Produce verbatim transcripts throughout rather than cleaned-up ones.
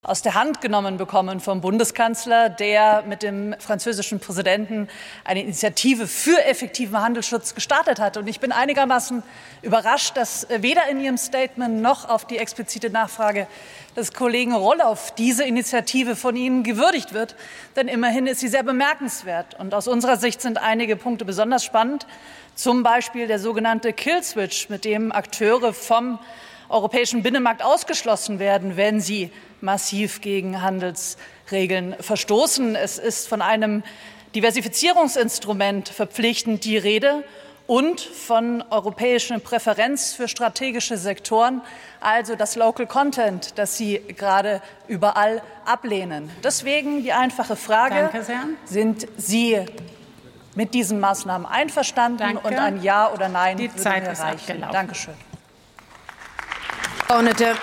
aus der Hand genommen bekommen vom Bundeskanzler, der mit dem französischen Präsidenten eine Initiative für effektiven Handelsschutz gestartet hat. Und ich bin einigermaßen überrascht, dass weder in Ihrem Statement noch auf die explizite Nachfrage des Kollegen Rollauf diese Initiative von Ihnen gewürdigt wird. Denn immerhin ist sie sehr bemerkenswert. Und aus unserer Sicht sind einige Punkte besonders spannend. Zum Beispiel der sogenannte Kill-Switch, mit dem Akteure vom europäischen Binnenmarkt ausgeschlossen werden, wenn sie massiv gegen Handelsregeln verstoßen. Es ist von einem Diversifizierungsinstrument verpflichtend die Rede und von europäischen Präferenz für strategische Sektoren, also das Local Content, das Sie gerade überall ablehnen. Deswegen die einfache Frage, Danke sehr. Sind Sie mit diesen Maßnahmen einverstanden? Danke. Und ein Ja oder Nein Die würde Zeit mir ist reichen. abgelaufen. Dankeschön. Abgeordnete,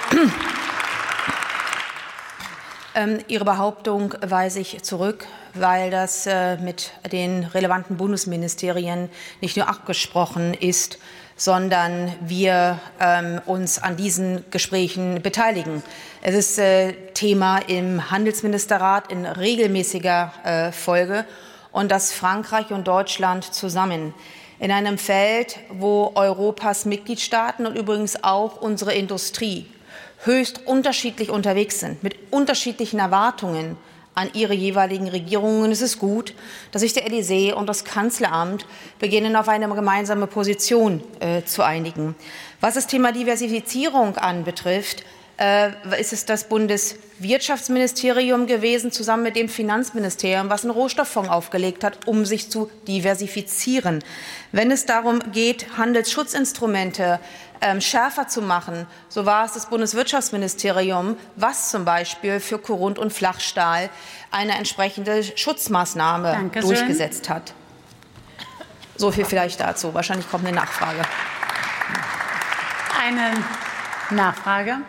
ähm, Ihre Behauptung weise ich zurück, weil das äh, mit den relevanten Bundesministerien nicht nur abgesprochen ist, sondern wir ähm, uns an diesen Gesprächen beteiligen. Es ist äh, Thema im Handelsministerrat in regelmäßiger äh, Folge und dass Frankreich und Deutschland zusammen in einem Feld, wo Europas Mitgliedstaaten und übrigens auch unsere Industrie höchst unterschiedlich unterwegs sind, mit unterschiedlichen Erwartungen an ihre jeweiligen Regierungen. Es ist gut, dass sich der Élysée und das Kanzleramt beginnen, auf eine gemeinsame Position äh, zu einigen. Was das Thema Diversifizierung anbetrifft, äh, ist es das Bundeswirtschaftsministerium gewesen, zusammen mit dem Finanzministerium, was einen Rohstofffonds aufgelegt hat, um sich zu diversifizieren. Wenn es darum geht, Handelsschutzinstrumente ähm, schärfer zu machen, so war es das Bundeswirtschaftsministerium, was zum Beispiel für Korund- und Flachstahl eine entsprechende Schutzmaßnahme Dankeschön. durchgesetzt hat. So viel vielleicht dazu. Wahrscheinlich kommt eine Nachfrage. Eine Nachfrage.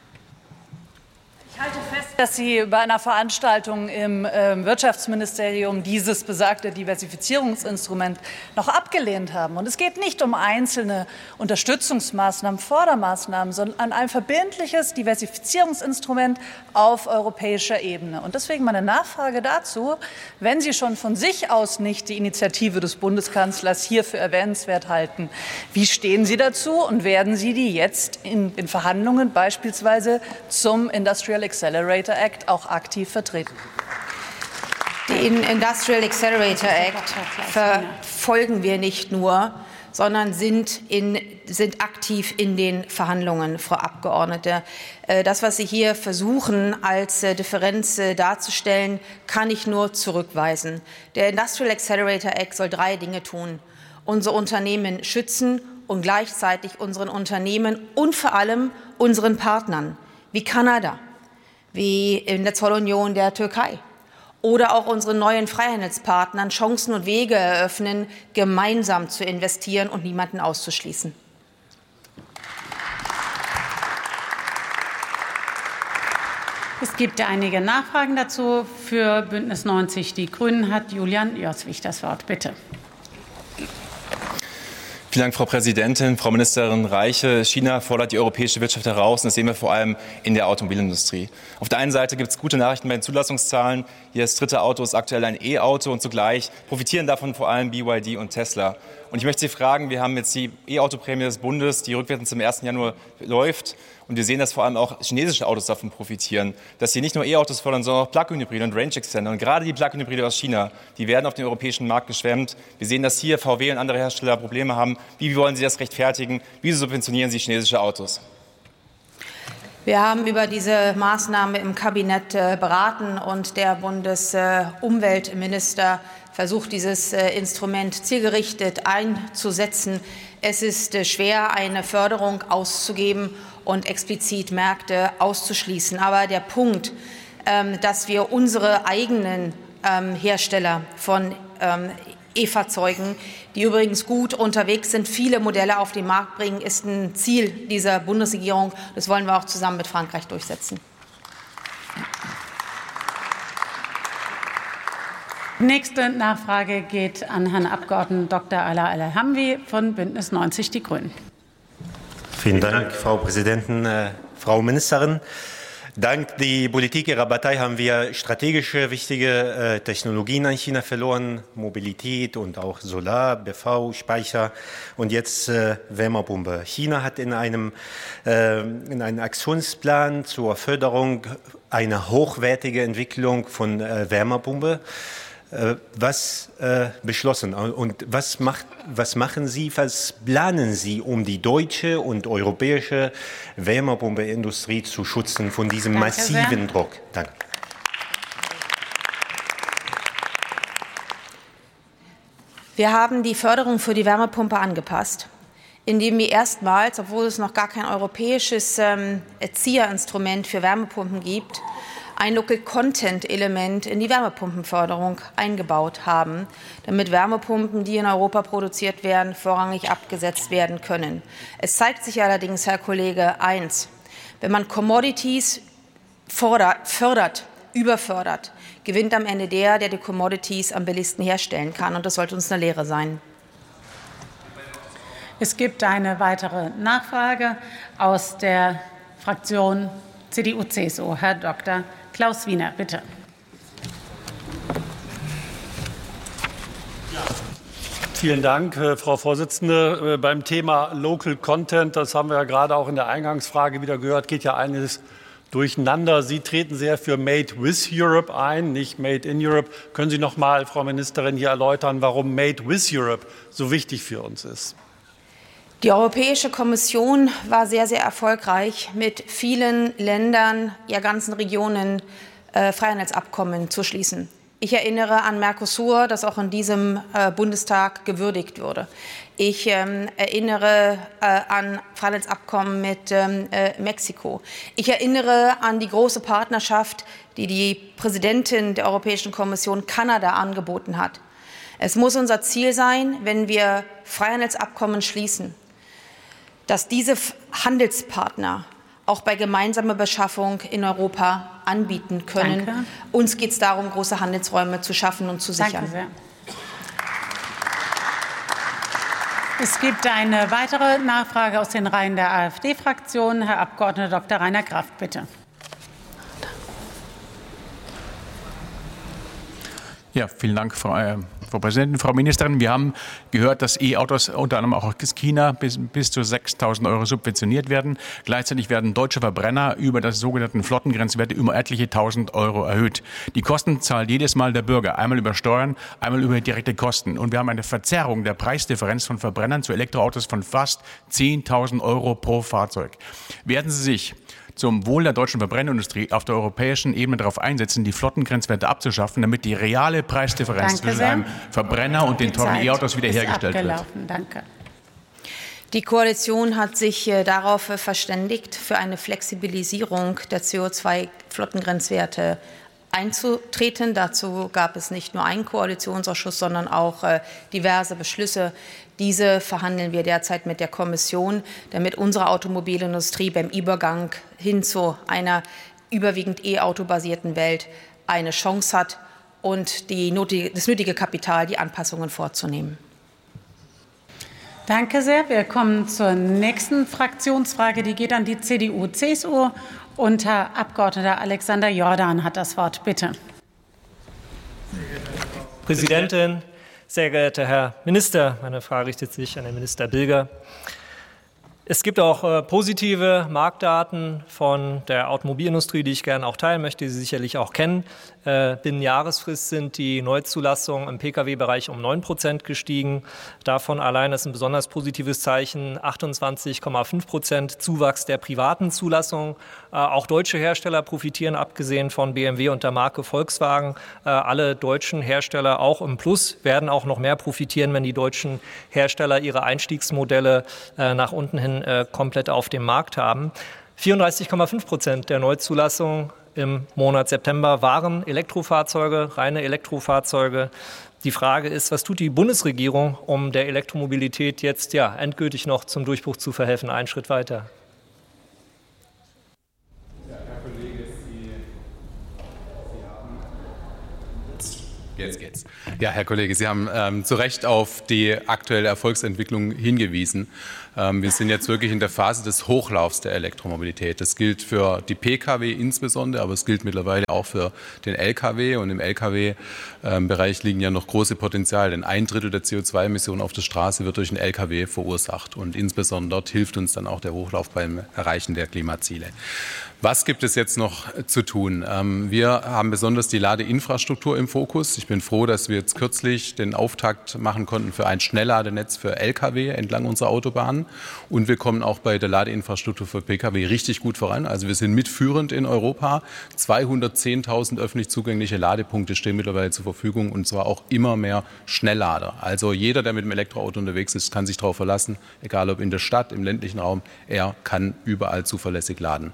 Ich halte fest, dass Sie bei einer Veranstaltung im äh, Wirtschaftsministerium dieses besagte Diversifizierungsinstrument noch abgelehnt haben. Und es geht nicht um einzelne Unterstützungsmaßnahmen, Fördermaßnahmen, sondern ein verbindliches Diversifizierungsinstrument auf europäischer Ebene. Und deswegen meine Nachfrage dazu, wenn Sie schon von sich aus nicht die Initiative des Bundeskanzlers hier für erwähnenswert halten, wie stehen Sie dazu und werden Sie die jetzt in den Verhandlungen beispielsweise zum Industrial Accelerator Act auch aktiv vertreten? Den Industrial Accelerator Act verfolgen wir nicht nur, sondern sind, in, sind aktiv in den Verhandlungen, Frau Abgeordnete. Das, was Sie hier versuchen, als Differenz darzustellen, kann ich nur zurückweisen. Der Industrial Accelerator Act soll drei Dinge tun: unsere Unternehmen schützen und gleichzeitig unseren Unternehmen und vor allem unseren Partnern wie Kanada, wie in der Zollunion der Türkei oder auch unseren neuen Freihandelspartnern Chancen und Wege eröffnen, gemeinsam zu investieren und niemanden auszuschließen. Es gibt einige Nachfragen dazu. Für Bündnis neunzig Die Grünen hat Julian Joswig das Wort. Bitte. Vielen Dank, Frau Präsidentin. Frau Ministerin Reiche, China fordert die europäische Wirtschaft heraus, und das sehen wir vor allem in der Automobilindustrie. Auf der einen Seite gibt es gute Nachrichten bei den Zulassungszahlen. Jedes dritte Auto ist aktuell ein E-Auto, und zugleich profitieren davon vor allem B Y D und Tesla. Und ich möchte Sie fragen, wir haben jetzt die E-Auto-Prämie des Bundes, die rückwirkend zum ersten Januar läuft. Und wir sehen, dass vor allem auch chinesische Autos davon profitieren, dass sie nicht nur E-Autos fördern, sondern auch Plug-in-Hybride und Range-Extender. Und gerade die Plug-in-Hybride aus China, die werden auf den europäischen Markt geschwemmt. Wir sehen, dass hier V W und andere Hersteller Probleme haben. Wie wollen Sie das rechtfertigen? Wie subventionieren Sie chinesische Autos? Wir haben über diese Maßnahme im Kabinett äh, beraten, und der Bundesumweltminister äh, versucht, dieses äh, Instrument zielgerichtet einzusetzen. Es ist äh, schwer, eine Förderung auszugeben und explizit Märkte auszuschließen. Aber der Punkt, ähm, dass wir unsere eigenen ähm, Hersteller von ähm, E-Fahrzeugen, die übrigens gut unterwegs sind, viele Modelle auf den Markt bringen, ist ein Ziel dieser Bundesregierung. Das wollen wir auch zusammen mit Frankreich durchsetzen. Nächste Nachfrage geht an Herrn Abgeordneten Doktor Ala El-Hamdi von Bündnis neunzig Die Grünen. Vielen Dank, Frau Präsidentin, äh, Frau Ministerin. Dank der Politik Ihrer Partei haben wir strategische, wichtige äh, Technologien an China verloren. Mobilität und auch Solar, B V, Speicher und jetzt äh, Wärmepumpe. China hat in einem, äh, in einem Aktionsplan zur Förderung einer hochwertigen Entwicklung von äh, Wärmepumpe was äh, beschlossen und was, macht, was machen Sie, was planen Sie, um die deutsche und europäische Wärmepumpeindustrie zu schützen von diesem Danke massiven sehr. Druck? Danke. Wir haben die Förderung für die Wärmepumpe angepasst, indem wir erstmals, obwohl es noch gar kein europäisches ähm, Erzieherinstrument für Wärmepumpen gibt, ein Local-Content-Element in die Wärmepumpenförderung eingebaut haben, damit Wärmepumpen, die in Europa produziert werden, vorrangig abgesetzt werden können. Es zeigt sich allerdings, Herr Kollege, eins: Wenn man Commodities fordert, fördert, überfördert, gewinnt am Ende der, der die Commodities am billigsten herstellen kann. Und das sollte uns eine Lehre sein. Es gibt eine weitere Nachfrage aus der Fraktion C D U C S U. Herr Doktor Klaus Wiener, bitte. Vielen Dank, Frau Vorsitzende. Beim Thema Local Content, das haben wir ja gerade auch in der Eingangsfrage wieder gehört, geht ja eines durcheinander. Sie treten sehr für Made with Europe ein, nicht Made in Europe. Können Sie noch mal, Frau Ministerin, hier erläutern, warum Made with Europe so wichtig für uns ist? Die Europäische Kommission war sehr, sehr erfolgreich, mit vielen Ländern, ja ganzen Regionen äh, Freihandelsabkommen zu schließen. Ich erinnere an Mercosur, das auch in diesem äh, Bundestag gewürdigt wurde. Ich ähm, erinnere äh, an Freihandelsabkommen mit ähm, äh, Mexiko. Ich erinnere an die große Partnerschaft, die die Präsidentin der Europäischen Kommission Kanada angeboten hat. Es muss unser Ziel sein, wenn wir Freihandelsabkommen schließen, dass diese Handelspartner auch bei gemeinsamer Beschaffung in Europa anbieten können. Danke. Uns geht es darum, große Handelsräume zu schaffen und zu sichern. Danke sehr. Es gibt eine weitere Nachfrage aus den Reihen der AfD-Fraktion. Herr Abgeordneter Doktor Rainer Kraft, bitte. Ja, vielen Dank, Frau, äh, Frau Präsidentin, Frau Ministerin. Wir haben gehört, dass E-Autos unter anderem auch aus China bis, bis zu sechstausend Euro subventioniert werden. Gleichzeitig werden deutsche Verbrenner über das sogenannten Flottengrenzwerte um etliche tausend Euro erhöht. Die Kosten zahlt jedes Mal der Bürger, einmal über Steuern, einmal über direkte Kosten. Und wir haben eine Verzerrung der Preisdifferenz von Verbrennern zu Elektroautos von fast zehntausend Euro pro Fahrzeug. Werden Sie sich zum Wohl der deutschen Verbrennerindustrie auf der europäischen Ebene darauf einsetzen, die Flottengrenzwerte abzuschaffen, damit die reale Preisdifferenz Danke zwischen sehr. einem Verbrenner und den teuren E-Autos wiederhergestellt wird? Danke. Die Koalition hat sich äh, darauf äh, verständigt, für eine Flexibilisierung der C O zwei Flottengrenzwerte einzutreten. Dazu gab es nicht nur einen Koalitionsausschuss, sondern auch äh, diverse Beschlüsse. Diese verhandeln wir derzeit mit der Kommission, damit unsere Automobilindustrie beim Übergang hin zu einer überwiegend E-Auto-basierten Welt eine Chance hat und die nötige, das nötige Kapital, die Anpassungen vorzunehmen. Danke sehr. Wir kommen zur nächsten Fraktionsfrage. Die geht an die C D U C S U. Und Herr Abgeordneter Alexander Jordan hat das Wort. Bitte. Präsidentin, sehr geehrter Herr Minister, meine Frage richtet sich an den Minister Bilger. Es gibt auch äh, positive Marktdaten von der Automobilindustrie, die ich gerne auch teilen möchte, die Sie sicherlich auch kennen. Äh, binnen Jahresfrist sind die Neuzulassungen im Pkw-Bereich um neun Prozent gestiegen. Davon allein ist ein besonders positives Zeichen, achtundzwanzig Komma fünf Prozent Zuwachs der privaten Zulassungen. Äh, auch deutsche Hersteller profitieren, abgesehen von B M W und der Marke Volkswagen. Äh, alle deutschen Hersteller, auch im Plus, werden auch noch mehr profitieren, wenn die deutschen Hersteller ihre Einstiegsmodelle äh, nach unten hin komplett auf dem Markt haben. vierunddreißig Komma fünf Prozent der Neuzulassungen im Monat September waren Elektrofahrzeuge, reine Elektrofahrzeuge. Die Frage ist, was tut die Bundesregierung, um der Elektromobilität jetzt ja endgültig noch zum Durchbruch zu verhelfen? Einen Schritt weiter. Jetzt geht's. Ja, Herr Kollege, Sie haben ähm, zu Recht auf die aktuelle Erfolgsentwicklung hingewiesen. Ähm, wir sind jetzt wirklich in der Phase des Hochlaufs der Elektromobilität. Das gilt für die Pkw insbesondere, aber es gilt mittlerweile auch für den Lkw. Und im Lkw-Bereich liegen ja noch große Potenziale, denn ein Drittel der C O zwei Emissionen auf der Straße wird durch den Lkw verursacht. Und insbesondere dort hilft uns dann auch der Hochlauf beim Erreichen der Klimaziele. Was gibt es jetzt noch zu tun? Wir haben besonders die Ladeinfrastruktur im Fokus. Ich bin froh, dass wir jetzt kürzlich den Auftakt machen konnten für ein Schnellladenetz für Lkw entlang unserer Autobahnen. Und wir kommen auch bei der Ladeinfrastruktur für Pkw richtig gut voran. Also wir sind mitführend in Europa. zweihundertzehntausend öffentlich zugängliche Ladepunkte stehen mittlerweile zur Verfügung und zwar auch immer mehr Schnelllader. Also jeder, der mit dem Elektroauto unterwegs ist, kann sich darauf verlassen, egal ob in der Stadt, im ländlichen Raum, er kann überall zuverlässig laden.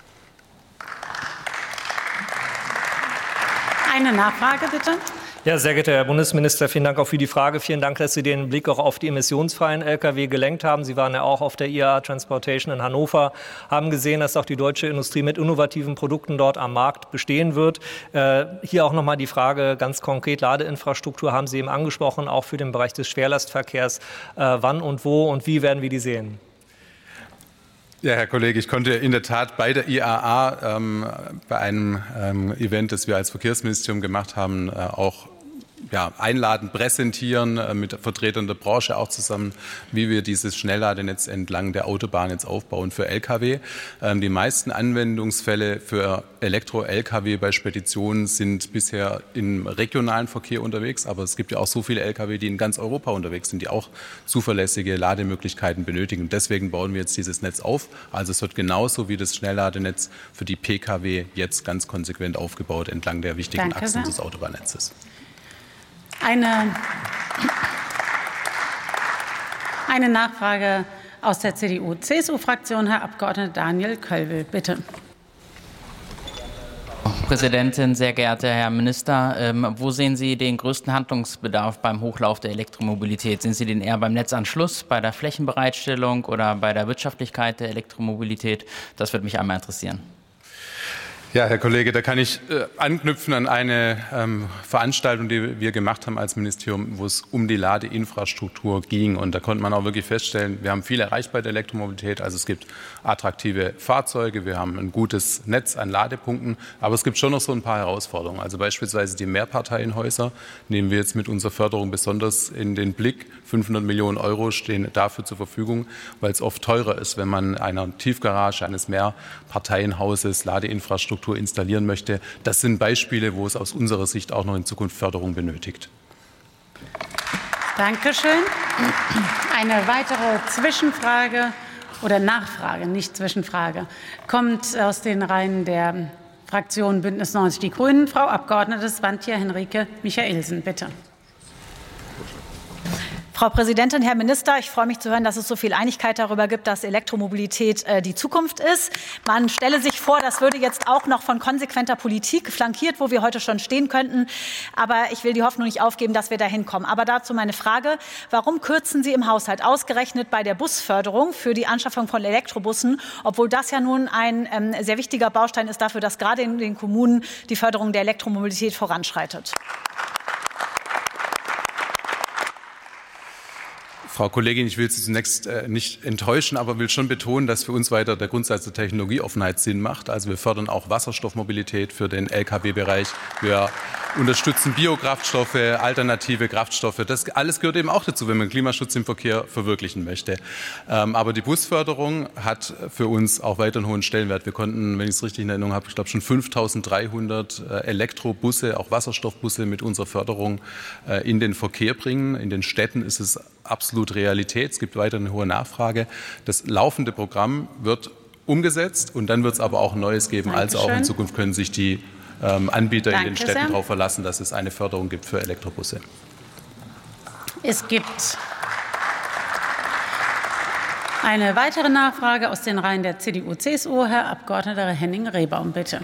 Eine Nachfrage, bitte. Ja, sehr geehrter Herr Bundesminister, vielen Dank auch für die Frage. Vielen Dank, dass Sie den Blick auch auf die emissionsfreien Lkw gelenkt haben. Sie waren ja auch auf der I A A Transportation in Hannover, haben gesehen, dass auch die deutsche Industrie mit innovativen Produkten dort am Markt bestehen wird. Äh, hier auch nochmal die Frage ganz konkret, Ladeinfrastruktur haben Sie eben angesprochen, auch für den Bereich des Schwerlastverkehrs. Äh, wann und wo und wie werden wir die sehen? Ja, Herr Kollege, ich konnte in der Tat bei der I A A ähm, bei einem ähm, Event, das wir als Verkehrsministerium gemacht haben, äh, auch ja, einladend präsentieren, äh, mit Vertretern der Branche auch zusammen, wie wir dieses Schnellladenetz entlang der Autobahn jetzt aufbauen für Lkw. Ähm, die meisten Anwendungsfälle für Elektro-Lkw bei Speditionen sind bisher im regionalen Verkehr unterwegs, aber es gibt ja auch so viele Lkw, die in ganz Europa unterwegs sind, die auch zuverlässige Lademöglichkeiten benötigen. Und deswegen bauen wir jetzt dieses Netz auf. Also es wird genauso wie das Schnellladenetz für die Pkw jetzt ganz konsequent aufgebaut entlang der wichtigen Danke Achsen sehr. des Autobahnnetzes. Eine, eine Nachfrage aus der C D U-C S U-Fraktion, Herr Abgeordneter Daniel Kölbel, bitte. Präsidentin, sehr geehrter Herr Minister, ähm, wo sehen Sie den größten Handlungsbedarf beim Hochlauf der Elektromobilität? Sind Sie den eher beim Netzanschluss, bei der Flächenbereitstellung oder bei der Wirtschaftlichkeit der Elektromobilität? Das würde mich einmal interessieren. Ja, Herr Kollege, da kann ich äh, anknüpfen an eine ähm, Veranstaltung, die wir gemacht haben als Ministerium, wo es um die Ladeinfrastruktur ging. Und da konnte man auch wirklich feststellen, wir haben viel erreicht bei der Elektromobilität. Also es gibt attraktive Fahrzeuge, wir haben ein gutes Netz an Ladepunkten, aber es gibt schon noch so ein paar Herausforderungen. Also beispielsweise die Mehrparteienhäuser nehmen wir jetzt mit unserer Förderung besonders in den Blick. fünfhundert Millionen Euro stehen dafür zur Verfügung, weil es oft teurer ist, wenn man einer Tiefgarage eines Mehrparteienhauses Ladeinfrastruktur installieren möchte. Das sind Beispiele, wo es aus unserer Sicht auch noch in Zukunft Förderung benötigt. Dankeschön. Eine weitere Zwischenfrage oder Nachfrage, nicht Zwischenfrage, kommt aus den Reihen der Fraktion Bündnis neunzig Die Grünen. Frau Abgeordnete Svantje Henrike Michaelsen, bitte. Frau Präsidentin, Herr Minister, ich freue mich zu hören, dass es so viel Einigkeit darüber gibt, dass Elektromobilität äh, die Zukunft ist. Man stelle sich vor, das würde jetzt auch noch von konsequenter Politik flankiert, wo wir heute schon stehen könnten. Aber ich will die Hoffnung nicht aufgeben, dass wir dahin kommen. Aber dazu meine Frage, warum kürzen Sie im Haushalt ausgerechnet bei der Busförderung für die Anschaffung von Elektrobussen, obwohl das ja nun ein ähm, sehr wichtiger Baustein ist dafür, dass gerade in den Kommunen die Förderung der Elektromobilität voranschreitet? Frau Kollegin, ich will Sie zunächst äh, nicht enttäuschen, aber will schon betonen, dass für uns weiter der Grundsatz der Technologieoffenheit Sinn macht. Also wir fördern auch Wasserstoffmobilität für den Lkw-Bereich. Wir unterstützen Biokraftstoffe, alternative Kraftstoffe. Das alles gehört eben auch dazu, wenn man Klimaschutz im Verkehr verwirklichen möchte. Ähm, aber die Busförderung hat für uns auch weiter einen hohen Stellenwert. Wir konnten, wenn ich es richtig in Erinnerung habe, ich glaube schon fünftausenddreihundert äh, Elektrobusse, auch Wasserstoffbusse mit unserer Förderung äh, in den Verkehr bringen. In den Städten ist es absolut Realität. Es gibt weiter eine hohe Nachfrage. Das laufende Programm wird umgesetzt und dann wird es aber auch ein neues geben. Dankeschön. Also auch in Zukunft können sich die ähm, Anbieter Danke in den Städten darauf verlassen, dass es eine Förderung gibt für Elektrobusse. Es gibt eine weitere Nachfrage aus den Reihen der C D U-C S U. Herr Abgeordneter Henning-Rehbaum, bitte.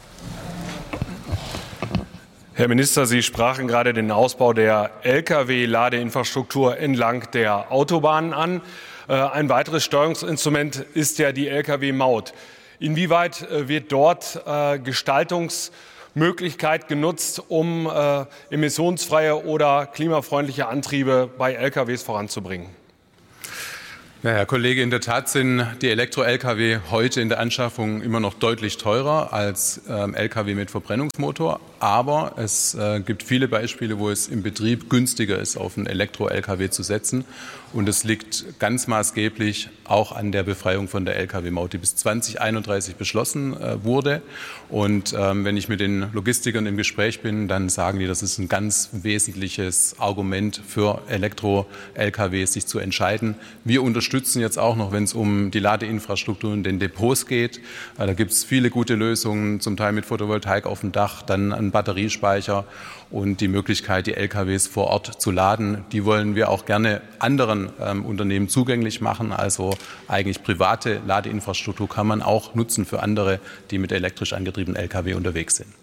Herr Minister, Sie sprachen gerade den Ausbau der Lkw-Ladeinfrastruktur entlang der Autobahnen an. Ein weiteres Steuerungsinstrument ist ja die Lkw-Maut. Inwieweit wird dort Gestaltungs Möglichkeit genutzt, um äh, emissionsfreie oder klimafreundliche Antriebe bei L K Ws voranzubringen? Ja, Herr Kollege, in der Tat sind die Elektro-L K W heute in der Anschaffung immer noch deutlich teurer als ähm, L K W mit Verbrennungsmotor. Aber es äh, gibt viele Beispiele, wo es im Betrieb günstiger ist, auf einen Elektro-L K W zu setzen. Und es liegt ganz maßgeblich auch an der Befreiung von der L K W-Maut, die bis zwanzig einunddreißig beschlossen äh, wurde. Und ähm, wenn ich mit den Logistikern im Gespräch bin, dann sagen die, das ist ein ganz wesentliches Argument für Elektro-L K Ws, sich zu entscheiden. Wir unterstützen jetzt auch noch, wenn es um die Ladeinfrastruktur in den Depots geht. Äh, da gibt es viele gute Lösungen, zum Teil mit Photovoltaik auf dem Dach, dann ein Batteriespeicher und die Möglichkeit, die L K Ws vor Ort zu laden. Die wollen wir auch gerne anderen ähm, Unternehmen zugänglich machen. Also eigentlich private Ladeinfrastruktur kann man auch nutzen für andere, die mit elektrisch angetriebenen L K W unterwegs sind.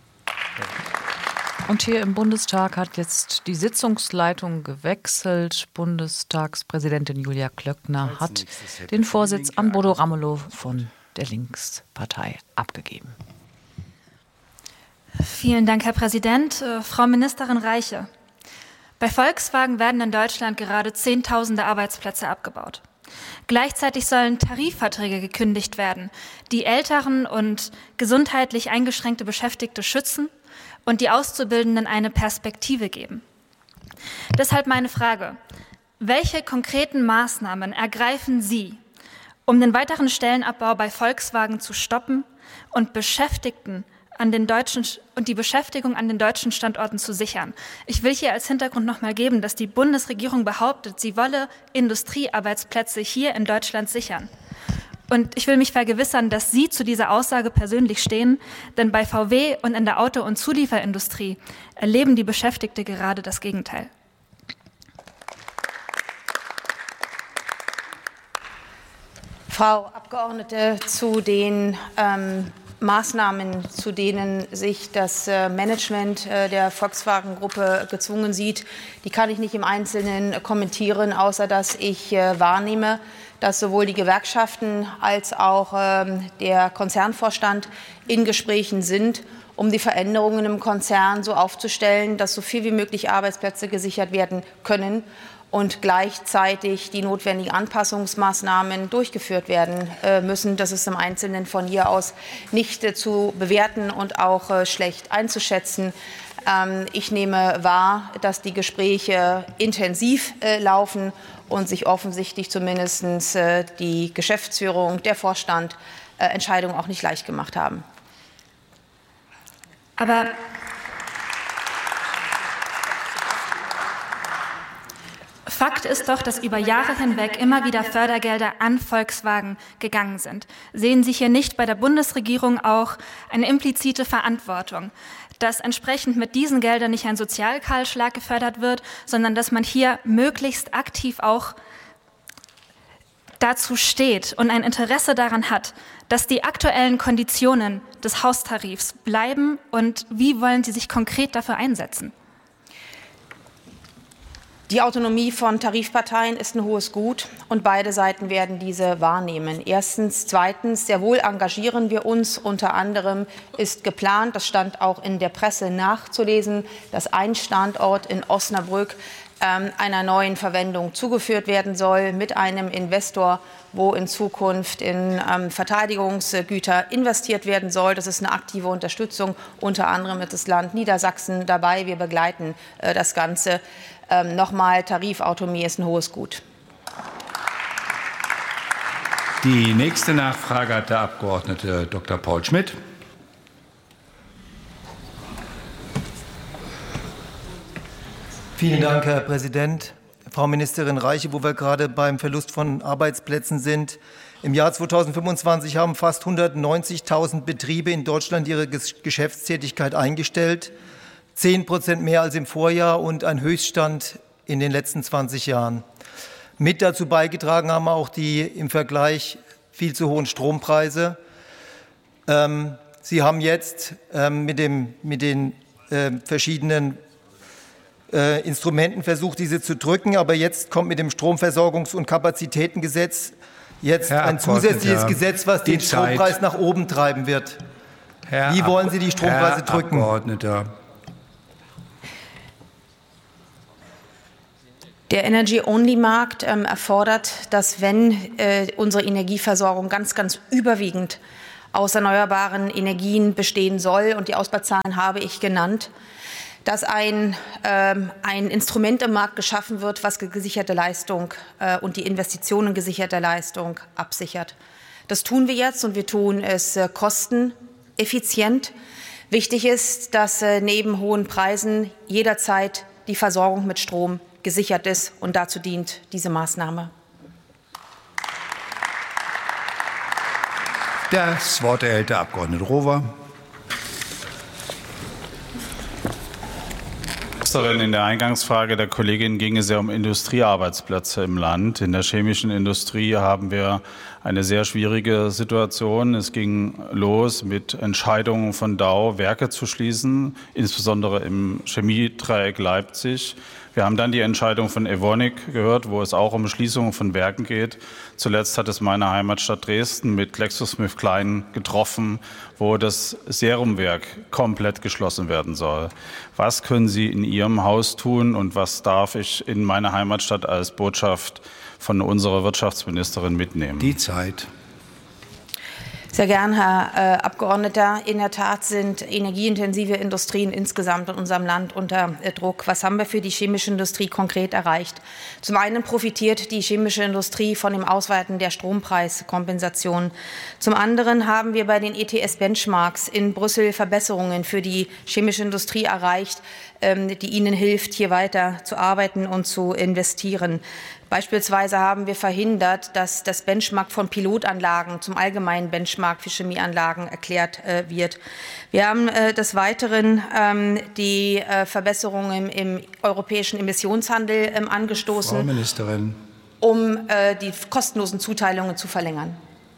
Und hier im Bundestag hat jetzt die Sitzungsleitung gewechselt. Bundestagspräsidentin Julia Klöckner hat den Vorsitz an Bodo Ramelow von der Linkspartei abgegeben. Vielen Dank, Herr Präsident. Äh, Frau Ministerin Reiche, bei Volkswagen werden in Deutschland gerade Zehntausende Arbeitsplätze abgebaut. Gleichzeitig sollen Tarifverträge gekündigt werden, die älteren und gesundheitlich eingeschränkte Beschäftigte schützen und die Auszubildenden eine Perspektive geben. Deshalb meine Frage: Welche konkreten Maßnahmen ergreifen Sie, um den weiteren Stellenabbau bei Volkswagen zu stoppen und Beschäftigten an den deutschen und die Beschäftigung an den deutschen Standorten zu sichern? Ich will hier als Hintergrund noch mal geben, dass die Bundesregierung behauptet, sie wolle Industriearbeitsplätze hier in Deutschland sichern. Und ich will mich vergewissern, dass Sie zu dieser Aussage persönlich stehen, denn bei V W und in der Auto- und Zulieferindustrie erleben die Beschäftigte gerade das Gegenteil. Frau Abgeordnete, zu den ähm, Maßnahmen, zu denen sich das äh, Management äh, der Volkswagen-Gruppe gezwungen sieht, die kann ich nicht im Einzelnen kommentieren, außer dass ich äh, wahrnehme, dass sowohl die Gewerkschaften als auch ähm, der Konzernvorstand in Gesprächen sind, um die Veränderungen im Konzern so aufzustellen, dass so viel wie möglich Arbeitsplätze gesichert werden können und gleichzeitig die notwendigen Anpassungsmaßnahmen durchgeführt werden äh, müssen. Das ist im Einzelnen von hier aus nicht äh, zu bewerten und auch äh, schlecht einzuschätzen. Ähm, ich nehme wahr, dass die Gespräche intensiv äh, laufen und sich offensichtlich zumindest äh, die Geschäftsführung, der Vorstand äh, Entscheidungen auch nicht leicht gemacht haben. Aber Fakt ist doch, dass über Jahre hinweg immer wieder Fördergelder an Volkswagen gegangen sind. Sehen Sie hier nicht bei der Bundesregierung auch eine implizite Verantwortung, dass entsprechend mit diesen Geldern nicht ein Sozialkahlschlag gefördert wird, sondern dass man hier möglichst aktiv auch dazu steht und ein Interesse daran hat, dass die aktuellen Konditionen des Haustarifs bleiben, und wie wollen Sie sich konkret dafür einsetzen? Die Autonomie von Tarifparteien ist ein hohes Gut und beide Seiten werden diese wahrnehmen. Erstens. Zweitens, sehr wohl engagieren wir uns. Unter anderem ist geplant, das stand auch in der Presse nachzulesen, dass ein Standort in Osnabrück ähm, einer neuen Verwendung zugeführt werden soll mit einem Investor, wo in Zukunft in ähm, Verteidigungsgüter investiert werden soll. Das ist eine aktive Unterstützung. Unter anderem ist das Land Niedersachsen dabei. Wir begleiten äh, das Ganze. Ähm, Nochmal, Tarifautonomie ist ein hohes Gut. Die nächste Nachfrage hat der Abgeordnete Doktor Paul Schmidt. Vielen Dank, Herr Präsident. Frau Ministerin Reiche, wo wir gerade beim Verlust von Arbeitsplätzen sind. Im Jahr zweitausendfünfundzwanzig haben fast hundertneunzigtausend Betriebe in Deutschland ihre Geschäftstätigkeit eingestellt. Zehn Prozent mehr als im Vorjahr und ein Höchststand in den letzten zwanzig Jahren. Mit dazu beigetragen haben auch die im Vergleich viel zu hohen Strompreise. Ähm, Sie haben jetzt ähm, mit, dem, mit den äh, verschiedenen äh, Instrumenten versucht, diese zu drücken. Aber jetzt kommt mit dem Stromversorgungs- und Kapazitätengesetz jetzt ein zusätzliches Gesetz, was den Strompreis nach oben treiben wird. Herr Wie wollen Sie die Strompreise Herr drücken? Abgeordneter. Der Energy-Only-Markt ähm, erfordert, dass wenn äh, unsere Energieversorgung ganz, ganz überwiegend aus erneuerbaren Energien bestehen soll, und die Ausbauzahlen habe ich genannt, dass ein, ähm, ein Instrument im Markt geschaffen wird, was gesicherte Leistung äh, und die Investitionen gesicherter Leistung absichert. Das tun wir jetzt, und wir tun es äh, kosteneffizient. Wichtig ist, dass äh, neben hohen Preisen jederzeit die Versorgung mit Strom gesichert ist, und dazu dient diese Maßnahme. Das Wort erhält der Abgeordnete Rover. In der Eingangsfrage der Kollegin ging es ja um Industriearbeitsplätze im Land. In der chemischen Industrie haben wir eine sehr schwierige Situation. Es ging los mit Entscheidungen von Dow, Werke zu schließen, insbesondere im Chemiedreieck Leipzig. Wir haben dann die Entscheidung von Evonik gehört, wo es auch um Schließungen von Werken geht. Zuletzt hat es meine Heimatstadt Dresden mit GlaxoSmithKline getroffen, wo das Serumwerk komplett geschlossen werden soll. Was können Sie in Ihrem Haus tun, und was darf ich in meine Heimatstadt als Botschaft von unserer Wirtschaftsministerin mitnehmen? Die Zeit. Sehr gern, Herr äh, Abgeordneter. In der Tat sind energieintensive Industrien insgesamt in unserem Land unter äh, Druck. Was haben wir für die chemische Industrie konkret erreicht? Zum einen profitiert die chemische Industrie von dem Ausweiten der Strompreiskompensation. Zum anderen haben wir bei den E T S-Benchmarks in Brüssel Verbesserungen für die chemische Industrie erreicht, ähm, die ihnen hilft, hier weiter zu arbeiten und zu investieren. Beispielsweise haben wir verhindert, dass das Benchmark von Pilotanlagen zum allgemeinen Benchmark für Chemieanlagen erklärt äh, wird. Wir haben äh, des Weiteren ähm, die äh, Verbesserungen im, im europäischen Emissionshandel ähm, angestoßen, Frau Ministerin. um äh, die kostenlosen Zuteilungen zu verlängern.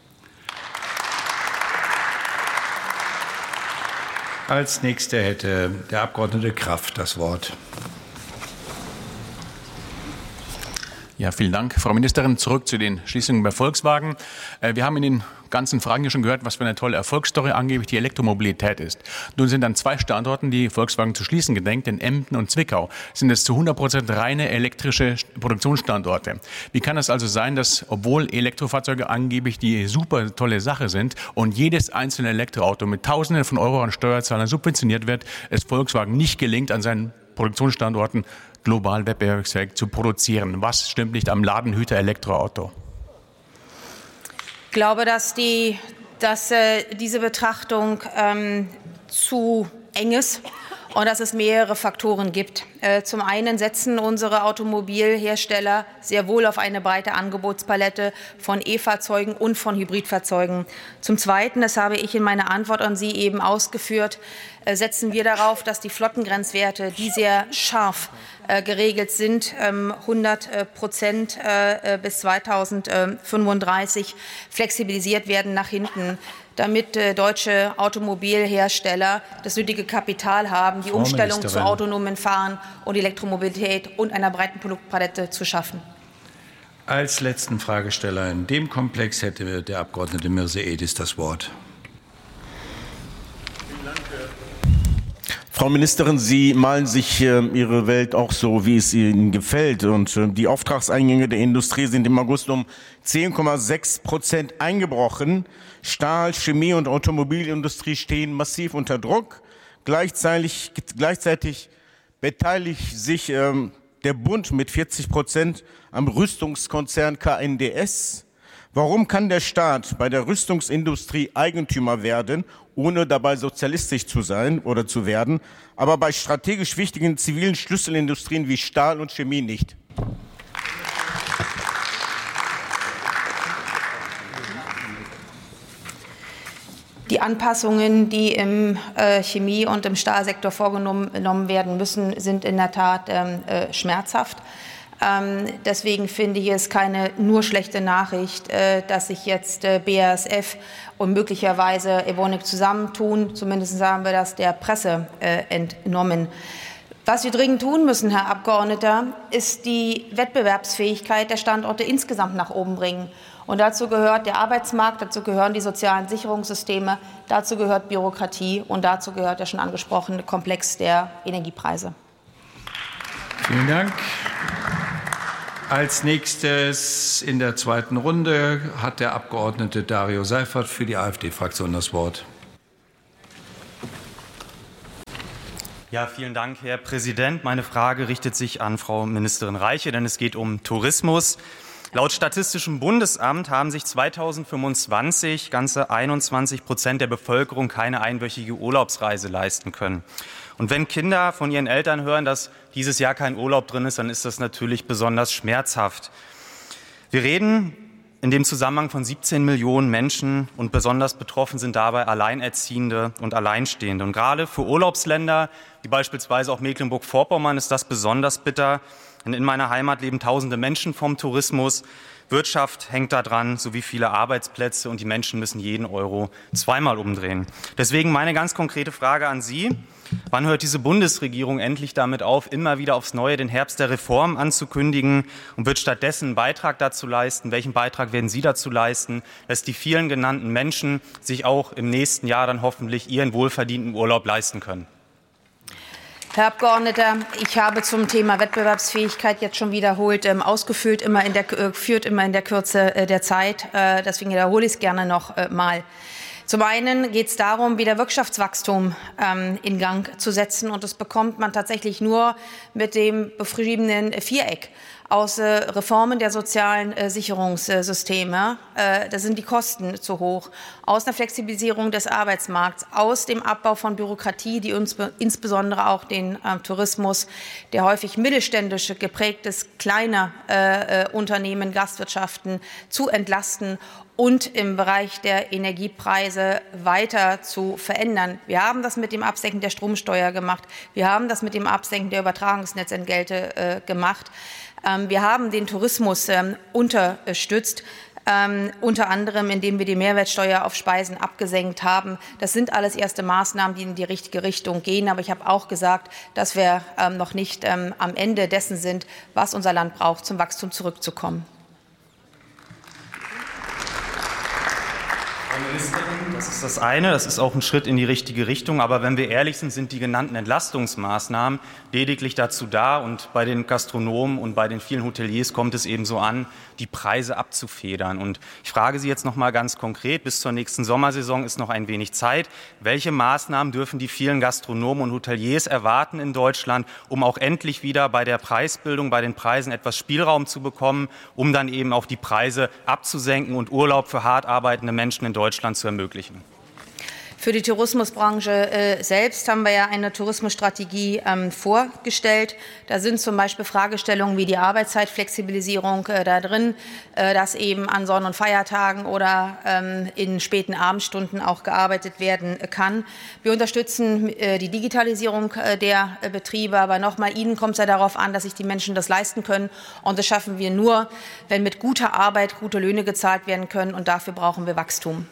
Als Nächster hätte der Abgeordnete Kraft das Wort. Ja, vielen Dank, Frau Ministerin. Zurück zu den Schließungen bei Volkswagen. Wir haben in den ganzen Fragen hier schon gehört, was für eine tolle Erfolgsstory angeblich die Elektromobilität ist. Nun sind an zwei Standorten, die Volkswagen zu schließen gedenkt, in Emden und Zwickau, sind es zu hundert Prozent reine elektrische Produktionsstandorte. Wie kann es also sein, dass, obwohl Elektrofahrzeuge angeblich die super tolle Sache sind und jedes einzelne Elektroauto mit Tausenden von Euro an Steuerzahlern subventioniert wird, es Volkswagen nicht gelingt, an seinen Produktionsstandorten global wettbewerbsfähig zu produzieren? Was stimmt nicht am Ladenhüter Elektroauto? Ich glaube, dass, die, dass äh, diese Betrachtung ähm, zu eng ist und dass es mehrere Faktoren gibt. Äh, zum einen setzen unsere Automobilhersteller sehr wohl auf eine breite Angebotspalette von E-Fahrzeugen und von Hybridfahrzeugen. Zum Zweiten, das habe ich in meiner Antwort an Sie eben ausgeführt, äh, setzen wir darauf, dass die Flottengrenzwerte, die sehr scharf äh, geregelt sind, ähm, hundert Prozent äh, bis zweitausendfünfunddreißig flexibilisiert werden nach hinten, damit äh, deutsche Automobilhersteller das nötige Kapital haben, die Frau Umstellung Ministerin. zu autonomen Fahren und Elektromobilität und einer breiten Produktpalette zu schaffen. Als letzten Fragesteller in dem Komplex hätte der Abgeordnete Mirse-Edis das Wort. Frau Ministerin, Sie malen sich äh, Ihre Welt auch so, wie es Ihnen gefällt. Und äh, die Auftragseingänge der Industrie sind im August um zehn Komma sechs Prozent eingebrochen. Stahl-, Chemie- und Automobilindustrie stehen massiv unter Druck. Gleichzeitig, gleichzeitig beteiligt sich ähm, der Bund mit vierzig Prozent am Rüstungskonzern K N D S. Warum kann der Staat bei der Rüstungsindustrie Eigentümer werden, ohne dabei sozialistisch zu sein oder zu werden, aber bei strategisch wichtigen zivilen Schlüsselindustrien wie Stahl und Chemie nicht? Die Anpassungen, die im äh, Chemie- und im Stahlsektor vorgenommen werden müssen, sind in der Tat ähm, äh, schmerzhaft. Ähm, deswegen finde ich es keine nur schlechte Nachricht, äh, dass sich jetzt äh, B A S F und möglicherweise Evonik zusammentun. Zumindest haben wir das der Presse äh, entnommen. Was wir dringend tun müssen, Herr Abgeordneter, ist die Wettbewerbsfähigkeit der Standorte insgesamt nach oben bringen. Und dazu gehört der Arbeitsmarkt, dazu gehören die sozialen Sicherungssysteme, dazu gehört Bürokratie und dazu gehört der schon angesprochene Komplex der Energiepreise. Vielen Dank. Als nächstes in der zweiten Runde hat der Abgeordnete Dario Seifert für die AfD-Fraktion das Wort. Ja, vielen Dank, Herr Präsident. Meine Frage richtet sich an Frau Ministerin Reiche, denn es geht um Tourismus. Laut Statistischem Bundesamt haben sich zweitausendfünfundzwanzig ganze einundzwanzig Prozent der Bevölkerung keine einwöchige Urlaubsreise leisten können. Und wenn Kinder von ihren Eltern hören, dass dieses Jahr kein Urlaub drin ist, dann ist das natürlich besonders schmerzhaft. Wir reden in dem Zusammenhang von siebzehn Millionen Menschen und besonders betroffen sind dabei Alleinerziehende und Alleinstehende. Und gerade für Urlaubsländer wie beispielsweise auch Mecklenburg-Vorpommern ist das besonders bitter. Denn in meiner Heimat leben tausende Menschen vom Tourismus. Wirtschaft hängt da dran, sowie viele Arbeitsplätze, und die Menschen müssen jeden Euro zweimal umdrehen. Deswegen meine ganz konkrete Frage an Sie. Wann hört diese Bundesregierung endlich damit auf, immer wieder aufs Neue den Herbst der Reform anzukündigen, und wird stattdessen einen Beitrag dazu leisten? Welchen Beitrag werden Sie dazu leisten, dass die vielen genannten Menschen sich auch im nächsten Jahr dann hoffentlich ihren wohlverdienten Urlaub leisten können? Herr Abgeordneter, ich habe zum Thema Wettbewerbsfähigkeit jetzt schon wiederholt ähm, ausgeführt, immer in der, äh, führt immer in der Kürze äh, der Zeit. Äh, deswegen wiederhole ich es gerne noch äh, mal. Zum einen geht es darum, wieder Wirtschaftswachstum ähm, in Gang zu setzen. Und das bekommt man tatsächlich nur mit dem beschriebenen Viereck aus äh, Reformen der sozialen äh, Sicherungssysteme. Äh, da sind die Kosten zu hoch. Aus einer Flexibilisierung des Arbeitsmarkts, aus dem Abbau von Bürokratie, die uns insbesondere auch den äh, Tourismus, der häufig mittelständisch geprägt ist, kleiner äh, äh, Unternehmen, Gastwirtschaften zu entlasten und im Bereich der Energiepreise weiter zu verändern. Wir haben das mit dem Absenken der Stromsteuer gemacht. Wir haben das mit dem Absenken der Übertragungsnetzentgelte äh, gemacht. Ähm, wir haben den Tourismus ähm, unterstützt, ähm, unter anderem indem wir die Mehrwertsteuer auf Speisen abgesenkt haben. Das sind alles erste Maßnahmen, die in die richtige Richtung gehen. Aber ich habe auch gesagt, dass wir ähm, noch nicht ähm, am Ende dessen sind, was unser Land braucht, zum Wachstum zurückzukommen. Das ist das eine, das ist auch ein Schritt in die richtige Richtung. Aber wenn wir ehrlich sind, sind die genannten Entlastungsmaßnahmen lediglich dazu da, und bei den Gastronomen und bei den vielen Hoteliers kommt es eben so an, die Preise abzufedern. Und ich frage Sie jetzt noch mal ganz konkret, bis zur nächsten Sommersaison ist noch ein wenig Zeit. Welche Maßnahmen dürfen die vielen Gastronomen und Hoteliers erwarten in Deutschland, um auch endlich wieder bei der Preisbildung, bei den Preisen etwas Spielraum zu bekommen, um dann eben auch die Preise abzusenken und Urlaub für hart arbeitende Menschen in Deutschland zu ermöglichen? Für die Tourismusbranche äh, selbst haben wir ja eine Tourismusstrategie ähm, vorgestellt. Da sind zum Beispiel Fragestellungen wie die Arbeitszeitflexibilisierung äh, da drin, äh, dass eben an Sonn- und Feiertagen oder ähm, in späten Abendstunden auch gearbeitet werden kann. Wir unterstützen äh, die Digitalisierung äh, der äh, Betriebe. Aber nochmal, Ihnen kommt es ja darauf an, dass sich die Menschen das leisten können. Und das schaffen wir nur, wenn mit guter Arbeit gute Löhne gezahlt werden können. Und dafür brauchen wir Wachstum.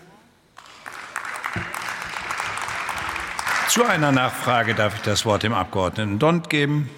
Zu einer Nachfrage darf ich das Wort dem Abgeordneten Dont geben.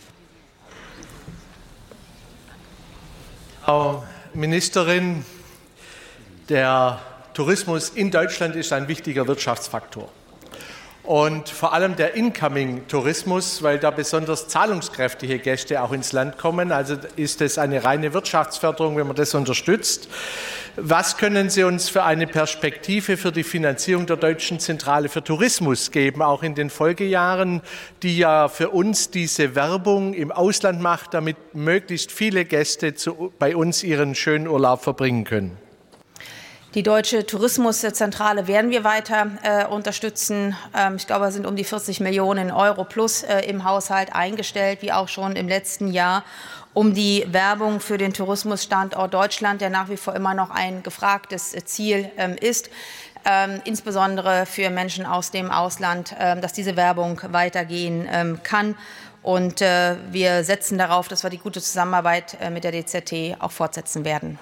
Frau Ministerin, der Tourismus in Deutschland ist ein wichtiger Wirtschaftsfaktor. Und vor allem der Incoming-Tourismus, weil da besonders zahlungskräftige Gäste auch ins Land kommen. Also ist es eine reine Wirtschaftsförderung, wenn man das unterstützt. Was können Sie uns für eine Perspektive für die Finanzierung der Deutschen Zentrale für Tourismus geben, auch in den Folgejahren, die ja für uns diese Werbung im Ausland macht, damit möglichst viele Gäste zu, bei uns ihren schönen Urlaub verbringen können? Die Deutsche Tourismuszentrale werden wir weiter äh, unterstützen. Ähm, ich glaube, es sind um die vierzig Millionen Euro plus äh, im Haushalt eingestellt, wie auch schon im letzten Jahr, um die Werbung für den Tourismusstandort Deutschland, der nach wie vor immer noch ein gefragtes äh, Ziel ähm, ist, ähm, insbesondere für Menschen aus dem Ausland, äh, dass diese Werbung weitergehen ähm, kann. Und äh, wir setzen darauf, dass wir die gute Zusammenarbeit äh, mit der D Z T auch fortsetzen werden.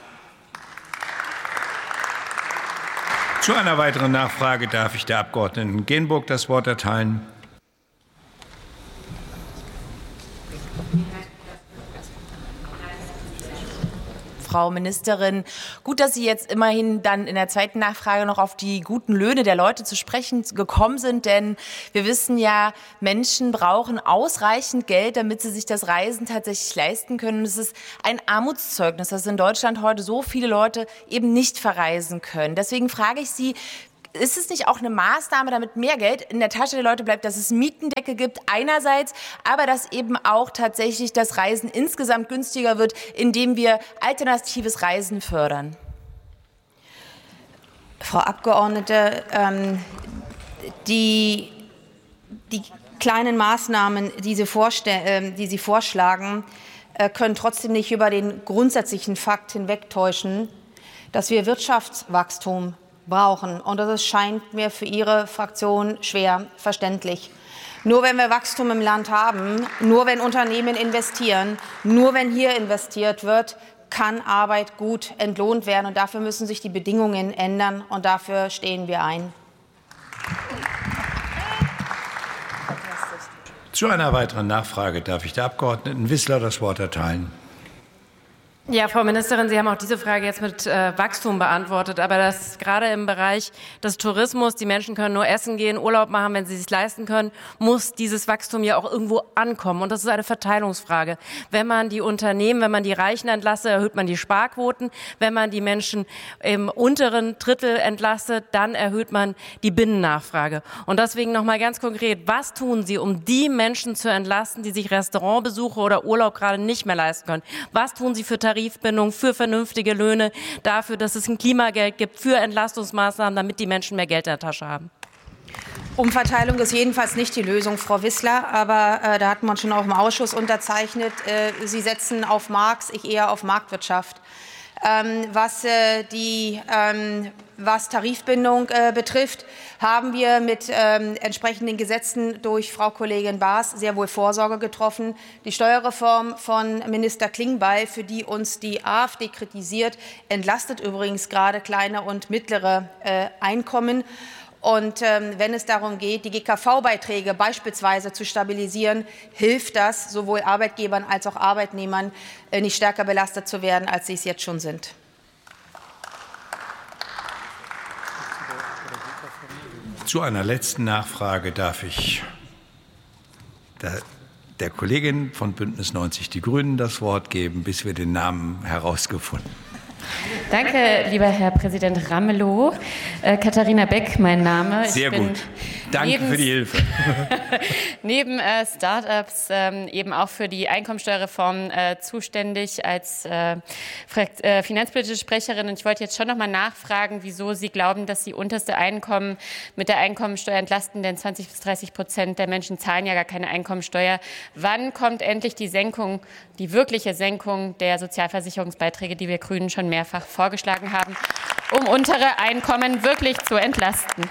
Zu einer weiteren Nachfrage darf ich der Abgeordneten Genburg das Wort erteilen. Frau Ministerin. Gut, dass Sie jetzt immerhin dann in der zweiten Nachfrage noch auf die guten Löhne der Leute zu sprechen gekommen sind, denn wir wissen ja, Menschen brauchen ausreichend Geld, damit sie sich das Reisen tatsächlich leisten können. Und es ist ein Armutszeugnis, dass in Deutschland heute so viele Leute eben nicht verreisen können. Deswegen frage ich Sie, ist es nicht auch eine Maßnahme, damit mehr Geld in der Tasche der Leute bleibt, dass es Mietendeckel gibt einerseits, aber dass eben auch tatsächlich das Reisen insgesamt günstiger wird, indem wir alternatives Reisen fördern? Frau Abgeordnete, ähm, die, die kleinen Maßnahmen, die Sie, vorstell, äh, die Sie vorschlagen, äh, können trotzdem nicht über den grundsätzlichen Fakt hinwegtäuschen, dass wir Wirtschaftswachstum brauchen. Und das scheint mir für Ihre Fraktion schwer verständlich. Nur wenn wir Wachstum im Land haben, nur wenn Unternehmen investieren, nur wenn hier investiert wird, kann Arbeit gut entlohnt werden. Und dafür müssen sich die Bedingungen ändern. Und dafür stehen wir ein. Zu einer weiteren Nachfrage darf ich der Abgeordneten Wissler das Wort erteilen. Ja, Frau Ministerin, Sie haben auch diese Frage jetzt mit äh, Wachstum beantwortet, aber das gerade im Bereich des Tourismus, die Menschen können nur essen gehen, Urlaub machen, wenn sie es sich leisten können, muss dieses Wachstum ja auch irgendwo ankommen. Und das ist eine Verteilungsfrage. Wenn man die Unternehmen, wenn man die Reichen entlastet, erhöht man die Sparquoten. Wenn man die Menschen im unteren Drittel entlastet, dann erhöht man die Binnennachfrage. Und deswegen noch mal ganz konkret, was tun Sie, um die Menschen zu entlasten, die sich Restaurantbesuche oder Urlaub gerade nicht mehr leisten können? Was tun Sie für Tarifbindung, für vernünftige Löhne, dafür, dass es ein Klimageld gibt, für Entlastungsmaßnahmen, damit die Menschen mehr Geld in der Tasche haben? Umverteilung ist jedenfalls nicht die Lösung, Frau Wissler, aber äh, da hat man schon auch im Ausschuss unterzeichnet, äh, Sie setzen auf Marx, ich eher auf Marktwirtschaft. Ähm, was, äh, die, ähm, was Tarifbindung äh, betrifft, haben wir mit ähm, entsprechenden Gesetzen durch Frau Kollegin Baas sehr wohl Vorsorge getroffen. Die Steuerreform von Minister Klingbeil, für die uns die AfD kritisiert, entlastet übrigens gerade kleine und mittlere äh, Einkommen. Und ähm, wenn es darum geht, die G K V-Beiträge beispielsweise zu stabilisieren, hilft das sowohl Arbeitgebern als auch Arbeitnehmern, äh, nicht stärker belastet zu werden, als sie es jetzt schon sind. Zu einer letzten Nachfrage darf ich der, der Kollegin von Bündnis neunzig Die Grünen das Wort geben, bis wir den Namen herausgefunden haben. Danke, lieber Herr Präsident Ramelow. Äh, Katharina Beck, mein Name. Sehr ich bin gut. Danke neben, für die Hilfe. neben äh, Start-ups ähm, eben auch für die Einkommensteuerreform äh, zuständig als äh, äh, finanzpolitische Sprecherin. Und ich wollte jetzt schon noch mal nachfragen, wieso Sie glauben, dass Sie unterste Einkommen mit der Einkommensteuer entlasten, denn zwanzig bis dreißig Prozent der Menschen zahlen ja gar keine Einkommensteuer. Wann kommt endlich die Senkung, die wirkliche Senkung der Sozialversicherungsbeiträge, die wir Grünen schon mehrfach vorgeschlagen haben, um untere Einkommen wirklich zu entlasten?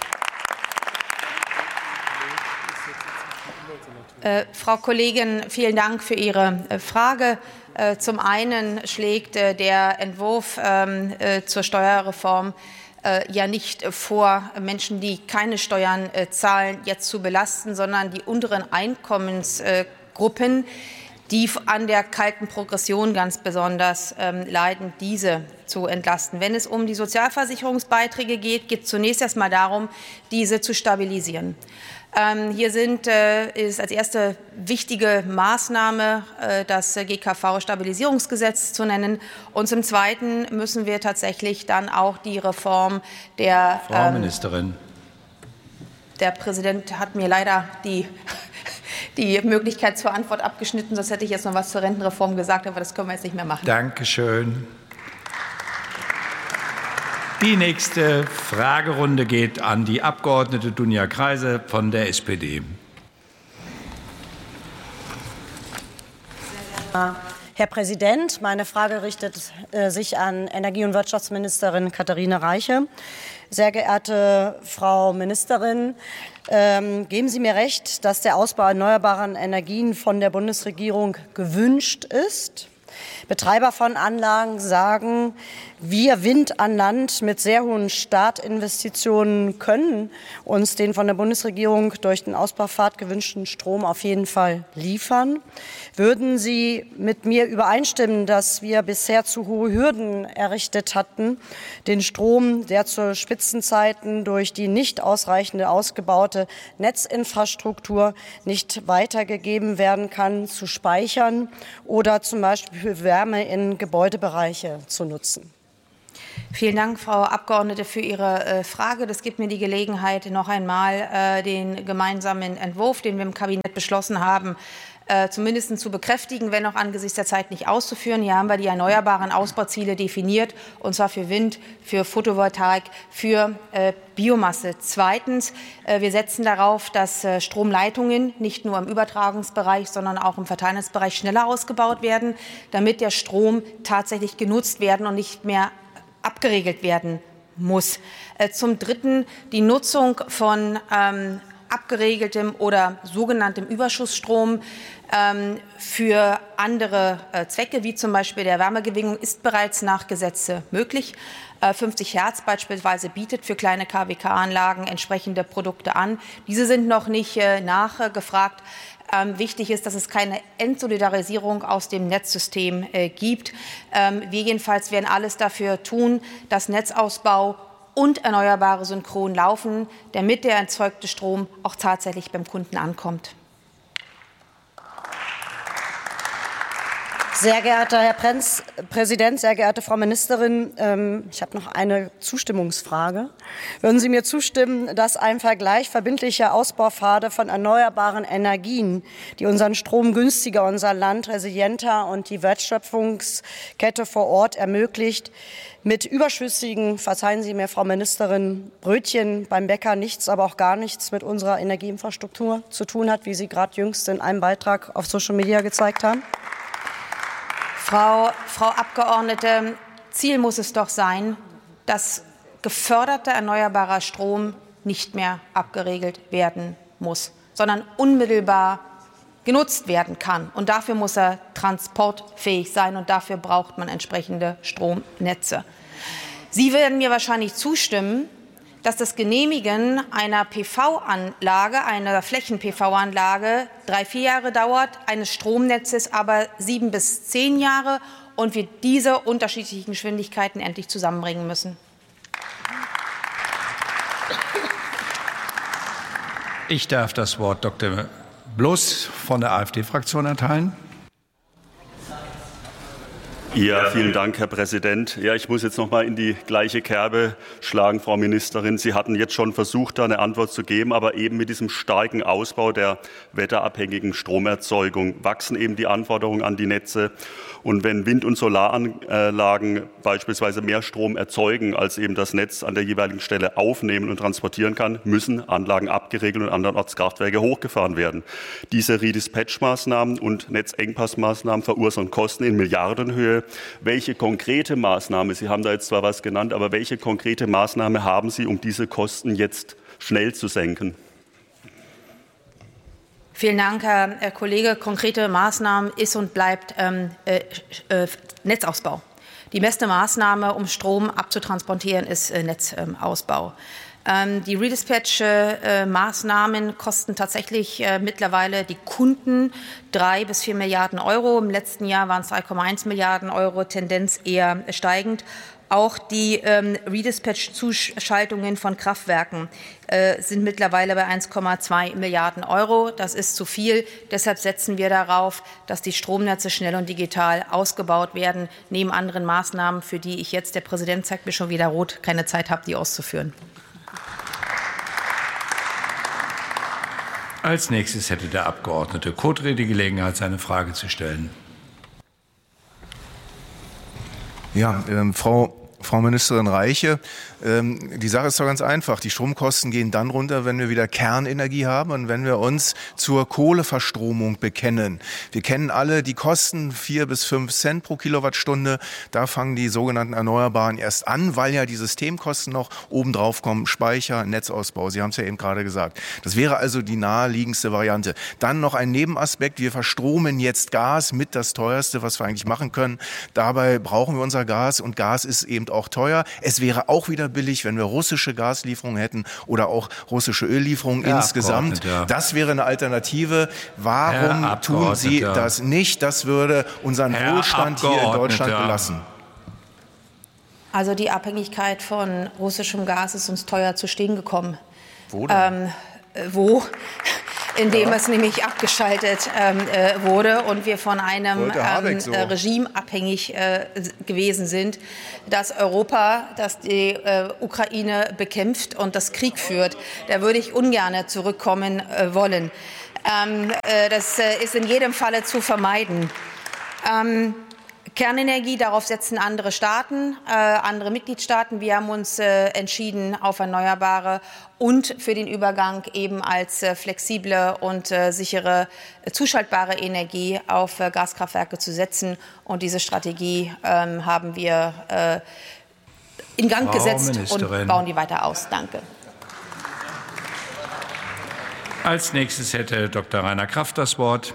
Äh, Frau Kollegin, vielen Dank für Ihre äh, Frage. Äh, zum einen schlägt äh, der Entwurf ähm, äh, zur Steuerreform äh, ja nicht äh, vor, Menschen, die keine Steuern äh, zahlen, jetzt zu belasten, sondern die unteren Einkommensgruppen, die an der kalten Progression ganz besonders ähm, leiden, diese zu entlasten. Wenn es um die Sozialversicherungsbeiträge geht, geht es zunächst erst mal darum, diese zu stabilisieren. Ähm, hier sind, äh, ist als erste wichtige Maßnahme äh, das G K V-Stabilisierungsgesetz zu nennen. Und zum Zweiten müssen wir tatsächlich dann auch die Reform der... Frau ähm, Ministerin. Der Präsident hat mir leider die, die Möglichkeit zur Antwort abgeschnitten, sonst hätte ich jetzt noch was zur Rentenreform gesagt, aber das können wir jetzt nicht mehr machen. Dankeschön. Die nächste Fragerunde geht an die Abgeordnete Dunja Kreise von der S P D. Herr Präsident, meine Frage richtet äh, sich an Energie- und Wirtschaftsministerin Katharina Reiche. Sehr geehrte Frau Ministerin, ähm, geben Sie mir recht, dass der Ausbau erneuerbarer Energien von der Bundesregierung gewünscht ist. Betreiber von Anlagen sagen, wir Wind an Land mit sehr hohen Startinvestitionen können uns den von der Bundesregierung durch den Ausbaufahrt gewünschten Strom auf jeden Fall liefern. Würden Sie mit mir übereinstimmen, dass wir bisher zu hohe Hürden errichtet hatten, den Strom, der zu Spitzenzeiten durch die nicht ausreichende ausgebaute Netzinfrastruktur nicht weitergegeben werden kann, zu speichern oder zum Beispiel für Wärme in Gebäudebereiche zu nutzen? Vielen Dank, Frau Abgeordnete, für Ihre äh, Frage. Das gibt mir die Gelegenheit, noch einmal äh, den gemeinsamen Entwurf, den wir im Kabinett beschlossen haben, äh, zumindest zu bekräftigen, wenn auch angesichts der Zeit nicht auszuführen. Hier haben wir die erneuerbaren Ausbauziele definiert, und zwar für Wind, für Photovoltaik, für äh, Biomasse. Zweitens, äh, wir setzen darauf, dass äh, Stromleitungen nicht nur im Übertragungsbereich, sondern auch im Verteilungsbereich schneller ausgebaut werden, damit der Strom tatsächlich genutzt werden und nicht mehr abgeregelt werden muss. Äh, zum Dritten die Nutzung von ähm, abgeregeltem oder sogenanntem Überschussstrom ähm, für andere äh, Zwecke, wie zum Beispiel der Wärmegewinnung, ist bereits nach Gesetze möglich. Äh, fünfzig Hertz beispielsweise bietet für kleine K W K-Anlagen entsprechende Produkte an. Diese sind noch nicht äh, nachgefragt. Ähm, wichtig ist, dass es keine Entsolidarisierung aus dem Netzsystem äh, gibt. Ähm, wir jedenfalls werden alles dafür tun, dass Netzausbau und Erneuerbare synchron laufen, damit der erzeugte Strom auch tatsächlich beim Kunden ankommt. Sehr geehrter Herr Prenz, Präsident, sehr geehrte Frau Ministerin, ähm, ich habe noch eine Zustimmungsfrage. Würden Sie mir zustimmen, dass ein Vergleich verbindlicher Ausbaupfade von erneuerbaren Energien, die unseren Strom günstiger, unser Land resilienter und die Wertschöpfungskette vor Ort ermöglicht, mit überschüssigen, verzeihen Sie mir, Frau Ministerin, Brötchen beim Bäcker nichts, aber auch gar nichts mit unserer Energieinfrastruktur zu tun hat, wie Sie gerade jüngst in einem Beitrag auf Social Media gezeigt haben? Frau, Frau Abgeordnete, Ziel muss es doch sein, dass geförderter erneuerbarer Strom nicht mehr abgeregelt werden muss, sondern unmittelbar genutzt werden kann. Und dafür muss er transportfähig sein, und dafür braucht man entsprechende Stromnetze. Sie werden mir wahrscheinlich zustimmen, dass das Genehmigen einer P V-Anlage, einer Flächen-P V-Anlage drei, vier Jahre dauert, eines Stromnetzes aber sieben bis zehn Jahre, und wir diese unterschiedlichen Geschwindigkeiten endlich zusammenbringen müssen. Ich darf das Wort Doktor Bloß von der AfD-Fraktion erteilen. Ja, vielen Dank, Herr Präsident. Ja, ich muss jetzt noch mal in die gleiche Kerbe schlagen, Frau Ministerin. Sie hatten jetzt schon versucht, da eine Antwort zu geben, aber eben mit diesem starken Ausbau der wetterabhängigen Stromerzeugung wachsen eben die Anforderungen an die Netze. Und wenn Wind- und Solaranlagen beispielsweise mehr Strom erzeugen, als eben das Netz an der jeweiligen Stelle aufnehmen und transportieren kann, müssen Anlagen abgeregelt und andernorts Kraftwerke hochgefahren werden. Diese Redispatch-Maßnahmen und Netzengpassmaßnahmen verursachen Kosten in Milliardenhöhe. Welche konkrete Maßnahme, Sie haben da jetzt zwar was genannt, aber welche konkrete Maßnahme haben Sie, um diese Kosten jetzt schnell zu senken? Vielen Dank, Herr, Herr Kollege. Konkrete Maßnahmen ist und bleibt ähm, äh, äh, Netzausbau. Die beste Maßnahme, um Strom abzutransportieren, ist äh, Netzausbau. Ähm, die Redispatch-Maßnahmen äh, kosten tatsächlich äh, mittlerweile die Kunden drei bis vier Milliarden Euro. Im letzten Jahr waren es drei Komma eins Milliarden Euro, Tendenz eher steigend. Auch die ähm, Redispatch-Zuschaltungen von Kraftwerken äh, sind mittlerweile bei eins Komma zwei Milliarden Euro. Das ist zu viel. Deshalb setzen wir darauf, dass die Stromnetze schnell und digital ausgebaut werden, neben anderen Maßnahmen, für die ich jetzt, der Präsident zeigt mir schon wieder rot, keine Zeit habe, die auszuführen. Als nächstes hätte der Abgeordnete Kotre die Gelegenheit, seine Frage zu stellen. Ja, äh, Frau Frau Ministerin Reiche, ähm, die Sache ist doch ganz einfach. Die Stromkosten gehen dann runter, wenn wir wieder Kernenergie haben und wenn wir uns zur Kohleverstromung bekennen. Wir kennen alle die Kosten, vier bis fünf Cent pro Kilowattstunde. Da fangen die sogenannten Erneuerbaren erst an, weil ja die Systemkosten noch obendrauf kommen. Speicher, Netzausbau, Sie haben es ja eben gerade gesagt. Das wäre also die naheliegendste Variante. Dann noch ein Nebenaspekt. Wir verstromen jetzt Gas mit das teuerste, was wir eigentlich machen können. Dabei brauchen wir unser Gas und Gas ist eben auch teuer. Es wäre auch wieder billig, wenn wir russische Gaslieferungen hätten oder auch russische Öllieferungen Herr insgesamt. Das wäre eine Alternative. Warum tun Sie das nicht? Das würde unseren Herr Wohlstand hier in Deutschland belasten. Also die Abhängigkeit von russischem Gas ist uns teuer zu stehen gekommen. Wo denn? Ähm, wo? Indem ja. es nämlich abgeschaltet ähm, äh, wurde und wir von einem ähm, so. äh, Regime abhängig äh, gewesen sind, das Europa, das die äh, Ukraine bekämpft und das Krieg führt. Da würde ich ungern zurückkommen äh, wollen. Ähm, äh, das äh, ist in jedem Falle zu vermeiden. Ähm, Kernenergie, darauf setzen andere Staaten, äh, andere Mitgliedstaaten. Wir haben uns äh, entschieden auf Erneuerbare und für den Übergang eben als äh, flexible und äh, sichere, äh, zuschaltbare Energie auf äh, Gaskraftwerke zu setzen. Und diese Strategie ähm, haben wir äh, in Gang Frau gesetzt Ministerin. und bauen die weiter aus. Danke. Als nächstes hätte Doktor Rainer Kraft das Wort.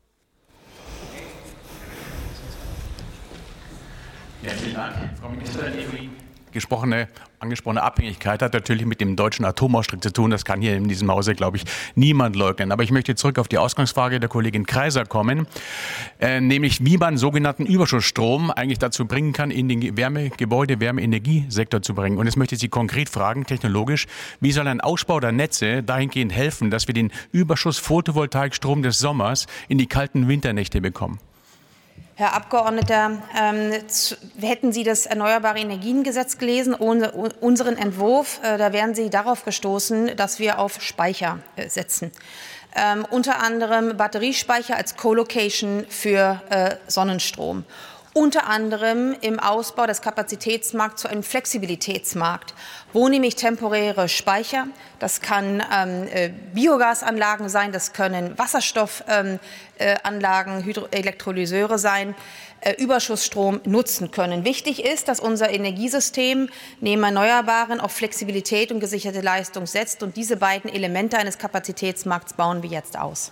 Ja, vielen Dank, Frau Ministerin. Die gesprochene, angesprochene Abhängigkeit hat natürlich mit dem deutschen Atomausstieg zu tun. Das kann hier in diesem Hause, glaube ich, niemand leugnen. Aber ich möchte zurück auf die Ausgangsfrage der Kollegin Kreiser kommen, äh, nämlich wie man sogenannten Überschussstrom eigentlich dazu bringen kann, in den Wärme-, Gebäude-, Wärmeenergiesektor zu bringen. Und jetzt möchte ich Sie konkret fragen, technologisch, wie soll ein Ausbau der Netze dahingehend helfen, dass wir den Überschuss Photovoltaikstrom des Sommers in die kalten Winternächte bekommen? Herr Abgeordneter, ähm, zu, hätten Sie das Erneuerbare Energiengesetz gelesen, ohne, unseren Entwurf, äh, da wären Sie darauf gestoßen, dass wir auf Speicher äh, setzen. Ähm, unter anderem Batteriespeicher als Co-Location für äh, Sonnenstrom. Unter anderem im Ausbau des Kapazitätsmarkts zu einem Flexibilitätsmarkt, wo nämlich temporäre Speicher, das kann ähm, äh, Biogasanlagen sein, das können Wasserstoffanlagen, ähm, äh, Hydroelektrolyseure sein, äh, Überschussstrom nutzen können. Wichtig ist, dass unser Energiesystem neben Erneuerbaren auf Flexibilität und gesicherte Leistung setzt. Und diese beiden Elemente eines Kapazitätsmarkts bauen wir jetzt aus.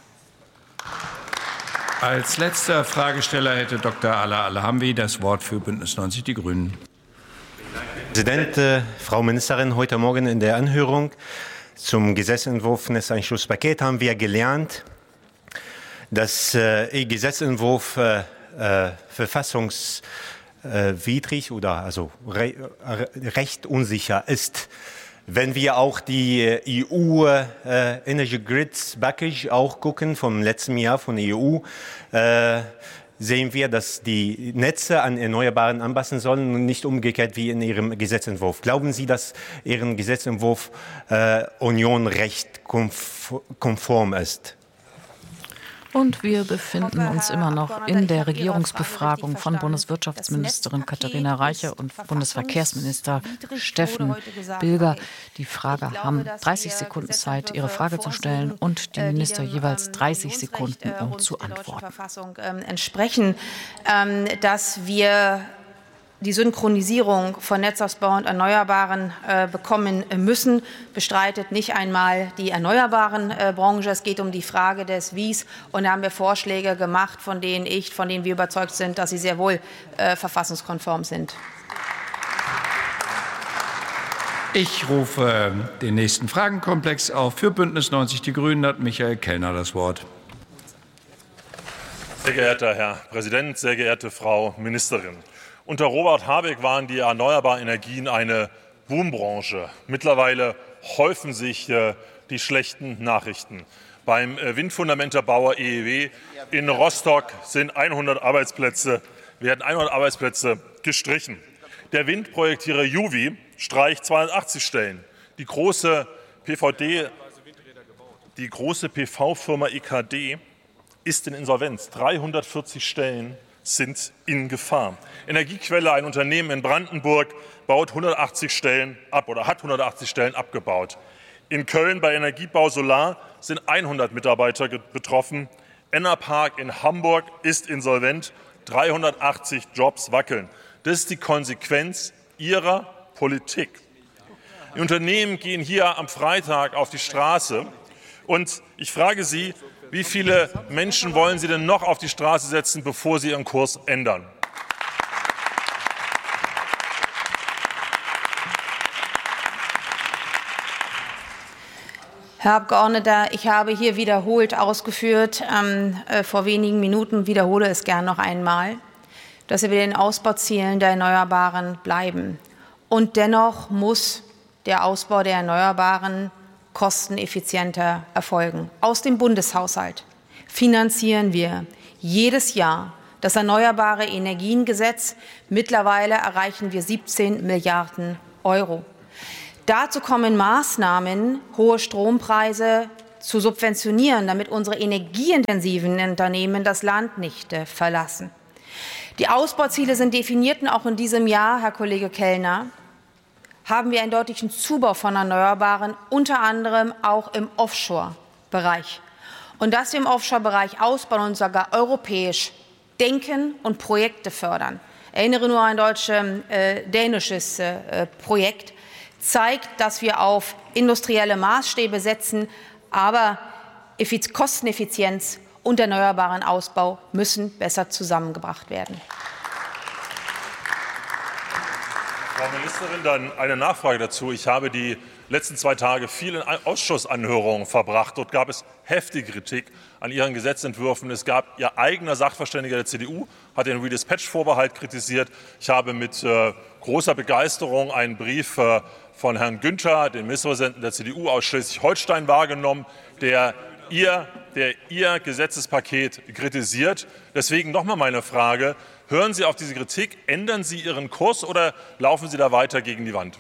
Als letzter Fragesteller hätte Doktor Ala Alhamwi das Wort für Bündnis neunzig Die Grünen. Herr Präsident, äh, Frau Ministerin, heute Morgen in der Anhörung zum Gesetzentwurf Netzanschlusspaket haben wir gelernt, dass der äh, Gesetzentwurf äh, äh, verfassungswidrig oder also re recht unsicher ist. Wenn wir auch die E U äh, Energy Grids Package auch gucken vom letzten Jahr von der E U, äh, sehen wir, dass die Netze an Erneuerbaren anpassen sollen und nicht umgekehrt wie in Ihrem Gesetzentwurf. Glauben Sie, dass Ihren Gesetzentwurf äh, Union-Recht konform ist? Und wir befinden uns immer noch in der Regierungsbefragung von Bundeswirtschaftsministerin Katharina Reiche und Bundesverkehrsminister Steffen Bilger. Die Frage haben dreißig Sekunden Zeit, ihre Frage zu stellen und die Minister jeweils dreißig Sekunden, um zu antworten. Entsprechen, dass wir die Synchronisierung von Netzausbau und Erneuerbaren äh, bekommen müssen, bestreitet nicht einmal die erneuerbaren äh, Branche. Es geht um die Frage des Wies. Und da haben wir Vorschläge gemacht, von denen ich, von denen wir überzeugt sind, dass sie sehr wohl äh, verfassungskonform sind. Ich rufe den nächsten Fragenkomplex auf. Für Bündnis neunzig Die Grünen hat Michael Kellner das Wort. Sehr geehrter Herr Präsident, sehr geehrte Frau Ministerin. Unter Robert Habeck waren die erneuerbaren Energien eine Boombranche. Mittlerweile häufen sich äh, die schlechten Nachrichten. Beim äh, Windfundamenterbauer E E W in Rostock sind hundert Arbeitsplätze, werden hundert Arbeitsplätze gestrichen. Der Windprojektierer Juvi streicht zweihundertachtzig Stellen. Die große P V D, die große P V-Firma E K D ist in Insolvenz. dreihundertvierzig Stellen sind in Gefahr. Energiequelle, ein Unternehmen in Brandenburg, baut hundertachtzig Stellen ab oder hat hundertachtzig Stellen abgebaut. In Köln bei Energiebau Solar sind hundert Mitarbeiter betroffen. Enerpark in Hamburg ist insolvent. dreihundertachtzig Jobs wackeln. Das ist die Konsequenz Ihrer Politik. Die Unternehmen gehen hier am Freitag auf die Straße. Und ich frage Sie, wie viele Menschen wollen Sie denn noch auf die Straße setzen, bevor Sie Ihren Kurs ändern? Herr Abgeordneter, ich habe hier wiederholt ausgeführt, ähm, äh, vor wenigen Minuten, wiederhole es gern noch einmal, dass wir bei den Ausbauzielen der Erneuerbaren bleiben. Und dennoch muss der Ausbau der Erneuerbaren kosteneffizienter erfolgen. Aus dem Bundeshaushalt finanzieren wir jedes Jahr das Erneuerbare Energiengesetz. Mittlerweile erreichen wir siebzehn Milliarden Euro. Dazu kommen Maßnahmen, hohe Strompreise zu subventionieren, damit unsere energieintensiven Unternehmen das Land nicht äh, verlassen. Die Ausbauziele sind definiert und auch in diesem Jahr, Herr Kollege Kellner, haben wir einen deutlichen Zubau von Erneuerbaren, unter anderem auch im Offshore-Bereich. Und dass wir im Offshore-Bereich ausbauen und sogar europäisch denken und Projekte fördern. Ich erinnere nur an ein deutsches, äh, dänisches äh, Projekt, zeigt, dass wir auf industrielle Maßstäbe setzen, aber Kosteneffizienz und erneuerbaren Ausbau müssen besser zusammengebracht werden. Frau Ministerin, dann eine Nachfrage dazu. Ich habe die letzten zwei Tage viel in Ausschussanhörungen verbracht. Dort gab es heftige Kritik an Ihren Gesetzentwürfen. Es gab Ihr eigener Sachverständiger der C D U, hat den Redispatch-Vorbehalt kritisiert. Ich habe mit äh, großer Begeisterung einen Brief äh, von Herrn Günther, dem Ministerpräsidenten der C D U aus Schleswig-Holstein, wahrgenommen, der ihr, der Ihr Gesetzespaket kritisiert. Deswegen noch mal meine Frage. Hören Sie auf diese Kritik, ändern Sie Ihren Kurs oder laufen Sie da weiter gegen die Wand?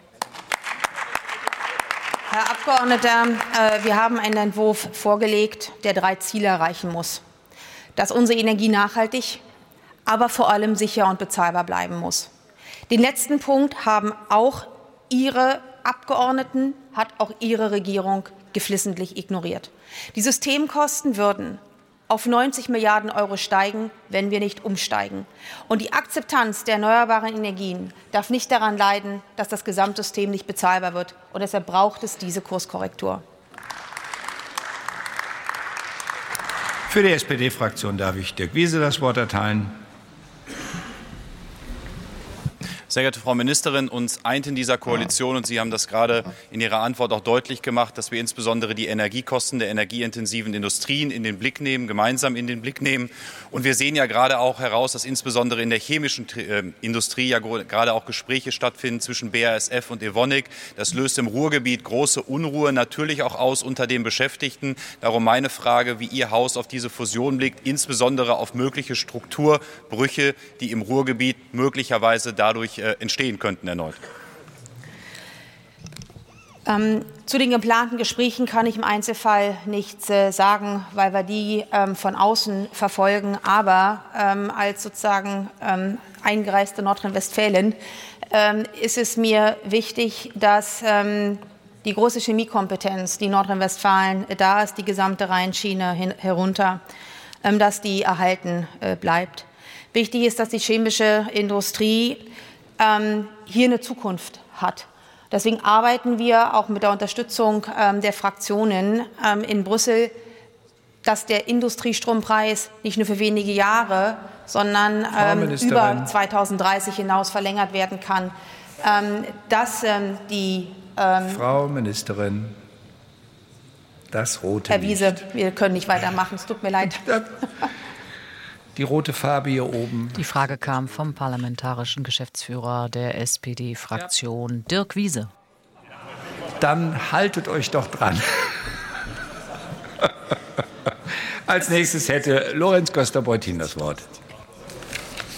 Herr Abgeordneter, äh, wir haben einen Entwurf vorgelegt, der drei Ziele erreichen muss. Dass unsere Energie nachhaltig, aber vor allem sicher und bezahlbar bleiben muss. Den letzten Punkt haben auch Ihre Abgeordneten, hat auch Ihre Regierung geflissentlich ignoriert. Die Systemkosten würden auf neunzig Milliarden Euro steigen, wenn wir nicht umsteigen. Und die Akzeptanz der erneuerbaren Energien darf nicht daran leiden, dass das Gesamtsystem nicht bezahlbar wird. Und deshalb braucht es diese Kurskorrektur. Für die S P D-Fraktion darf ich Dirk Wiese das Wort erteilen. Sehr geehrte Frau Ministerin, uns eint in dieser Koalition, und Sie haben das gerade in Ihrer Antwort auch deutlich gemacht, dass wir insbesondere die Energiekosten der energieintensiven Industrien in den Blick nehmen, gemeinsam in den Blick nehmen. Und wir sehen ja gerade auch heraus, dass insbesondere in der chemischen Industrie ja gerade auch Gespräche stattfinden zwischen B A S F und Evonik. Das löst im Ruhrgebiet große Unruhe natürlich auch aus unter den Beschäftigten. Darum meine Frage, wie Ihr Haus auf diese Fusion blickt, insbesondere auf mögliche Strukturbrüche, die im Ruhrgebiet möglicherweise dadurch entstehen könnten erneut. Ähm, zu den geplanten Gesprächen kann ich im Einzelfall nichts äh, sagen, weil wir die ähm, von außen verfolgen. Aber ähm, als sozusagen ähm, eingereiste Nordrhein-Westfälin ähm, ist es mir wichtig, dass ähm, die große Chemiekompetenz, die Nordrhein-Westfalen äh, da ist, die gesamte Rheinschiene hin, herunter, ähm, dass die erhalten äh, bleibt. Wichtig ist, dass die chemische Industrie ähm, hier eine Zukunft hat. Deswegen arbeiten wir auch mit der Unterstützung ähm, der Fraktionen ähm, in Brüssel, dass der Industriestrompreis nicht nur für wenige Jahre, sondern ähm, über zweitausenddreißig hinaus verlängert werden kann. Ähm, dass ähm, die ähm, Frau Ministerin, das rote Herr Wiese, wir können nicht weitermachen. Es tut mir leid. Die rote Farbe hier oben. Die Frage kam vom parlamentarischen Geschäftsführer der S P D-Fraktion, Dirk Wiese. Dann haltet euch doch dran. Als nächstes hätte Lorenz Costa-Beutin das Wort.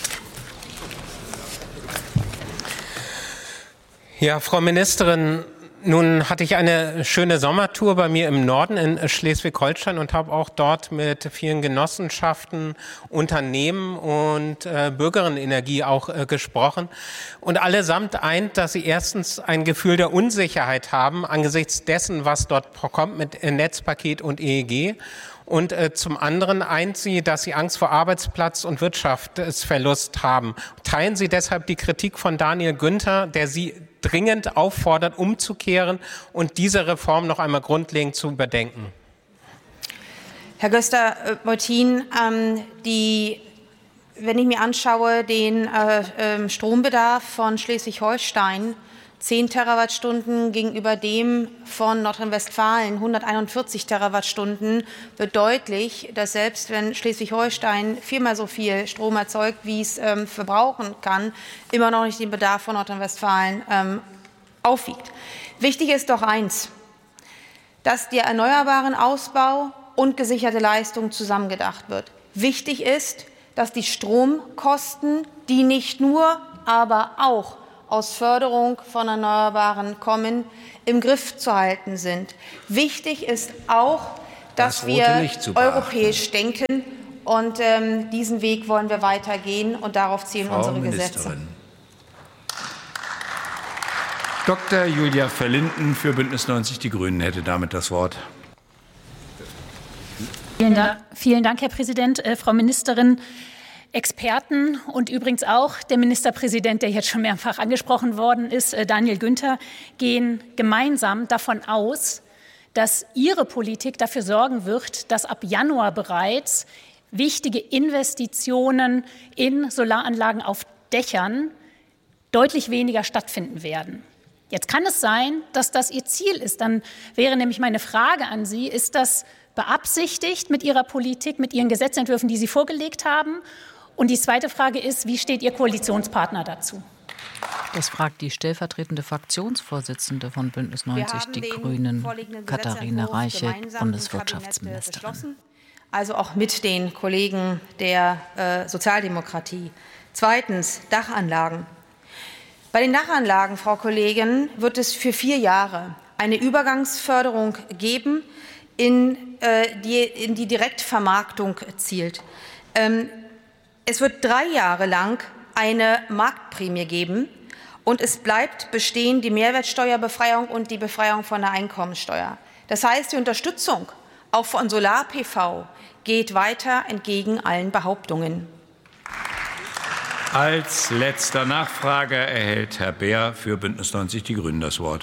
Ja, Frau Ministerin, Nun hatte ich eine schöne Sommertour bei mir im Norden in Schleswig-Holstein und habe auch dort mit vielen Genossenschaften, Unternehmen und äh, Bürgerinnenenergie auch äh, gesprochen. Und allesamt eint, dass sie erstens ein Gefühl der Unsicherheit haben angesichts dessen, was dort kommt mit äh, Netzpaket und E E G. Und äh, zum anderen eint sie, dass sie Angst vor Arbeitsplatz und Wirtschaftsverlust haben. Teilen Sie deshalb die Kritik von Daniel Günther, der Sie dringend auffordert, umzukehren und diese Reform noch einmal grundlegend zu überdenken? Herr Göster-Beutin, ähm, die, wenn ich mir anschaue, den äh, äh, Strombedarf von Schleswig-Holstein, zehn Terawattstunden gegenüber dem von Nordrhein-Westfalen, hunderteinundvierzig Terawattstunden, wird deutlich, dass selbst wenn Schleswig-Holstein viermal so viel Strom erzeugt, wie es ähm, verbrauchen kann, immer noch nicht den Bedarf von Nordrhein-Westfalen ähm, aufwiegt. Wichtig ist doch eins, dass der erneuerbaren Ausbau und gesicherte Leistung zusammengedacht wird. Wichtig ist, dass die Stromkosten, die nicht nur, aber auch aus Förderung von Erneuerbaren kommen, im Griff zu halten sind. Wichtig ist auch, dass das wir europäisch denken, und ähm, diesen Weg wollen wir weitergehen, und darauf zielen Frau unsere Ministerin. Gesetze. Doktor Julia Verlinden für Bündnis neunzig Die Grünen hätte damit das Wort. Vielen Dank, vielen Dank Herr Präsident. Äh, Frau Ministerin, Experten und übrigens auch der Ministerpräsident, der jetzt schon mehrfach angesprochen worden ist, Daniel Günther, gehen gemeinsam davon aus, dass Ihre Politik dafür sorgen wird, dass ab Januar bereits wichtige Investitionen in Solaranlagen auf Dächern deutlich weniger stattfinden werden. Jetzt kann es sein, dass das Ihr Ziel ist. Dann wäre nämlich meine Frage an Sie, ist das beabsichtigt mit Ihrer Politik, mit Ihren Gesetzentwürfen, die Sie vorgelegt haben? Und die zweite Frage ist, wie steht Ihr Koalitionspartner dazu? Das fragt die stellvertretende Fraktionsvorsitzende von Bündnis neunzig Die Grünen, Katharina Reiche, Bundeswirtschaftsministerin. Also auch mit den Kollegen der äh, Sozialdemokratie. Zweitens, Dachanlagen. Bei den Dachanlagen, Frau Kollegin, wird es für vier Jahre eine Übergangsförderung geben, in, äh, die in die Direktvermarktung zielt. Ähm, Es wird drei Jahre lang eine Marktprämie geben, und es bleibt bestehen die Mehrwertsteuerbefreiung und die Befreiung von der Einkommensteuer. Das heißt, die Unterstützung auch von Solar-P V geht weiter entgegen allen Behauptungen. Als letzter Nachfrager erhält Herr Beer für Bündnis neunzig Die Grünen das Wort.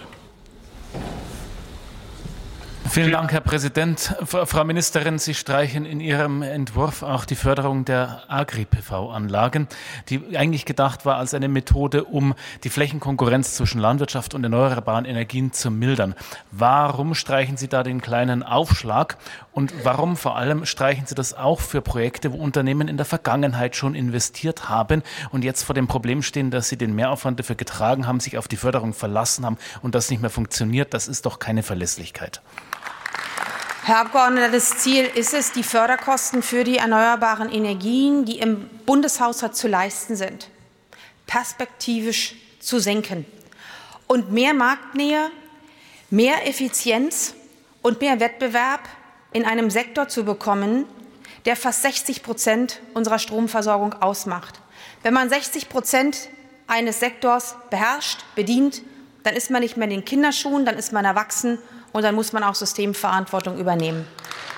Vielen Dank, Herr Präsident. Frau Ministerin, Sie streichen in Ihrem Entwurf auch die Förderung der Agri-P V-Anlagen, die eigentlich gedacht war als eine Methode, um die Flächenkonkurrenz zwischen Landwirtschaft und erneuerbaren Energien zu mildern. Warum streichen Sie da den kleinen Aufschlag? Und warum vor allem streichen Sie das auch für Projekte, wo Unternehmen in der Vergangenheit schon investiert haben und jetzt vor dem Problem stehen, dass sie den Mehraufwand dafür getragen haben, sich auf die Förderung verlassen haben und das nicht mehr funktioniert? Das ist doch keine Verlässlichkeit. Herr Abgeordneter, das Ziel ist es, die Förderkosten für die erneuerbaren Energien, die im Bundeshaushalt zu leisten sind, perspektivisch zu senken und mehr Marktnähe, mehr Effizienz und mehr Wettbewerb in einem Sektor zu bekommen, der fast sechzig Prozent unserer Stromversorgung ausmacht. Wenn man sechzig Prozent eines Sektors beherrscht, bedient, dann ist man nicht mehr in den Kinderschuhen, dann ist man erwachsen. Und dann muss man auch Systemverantwortung übernehmen.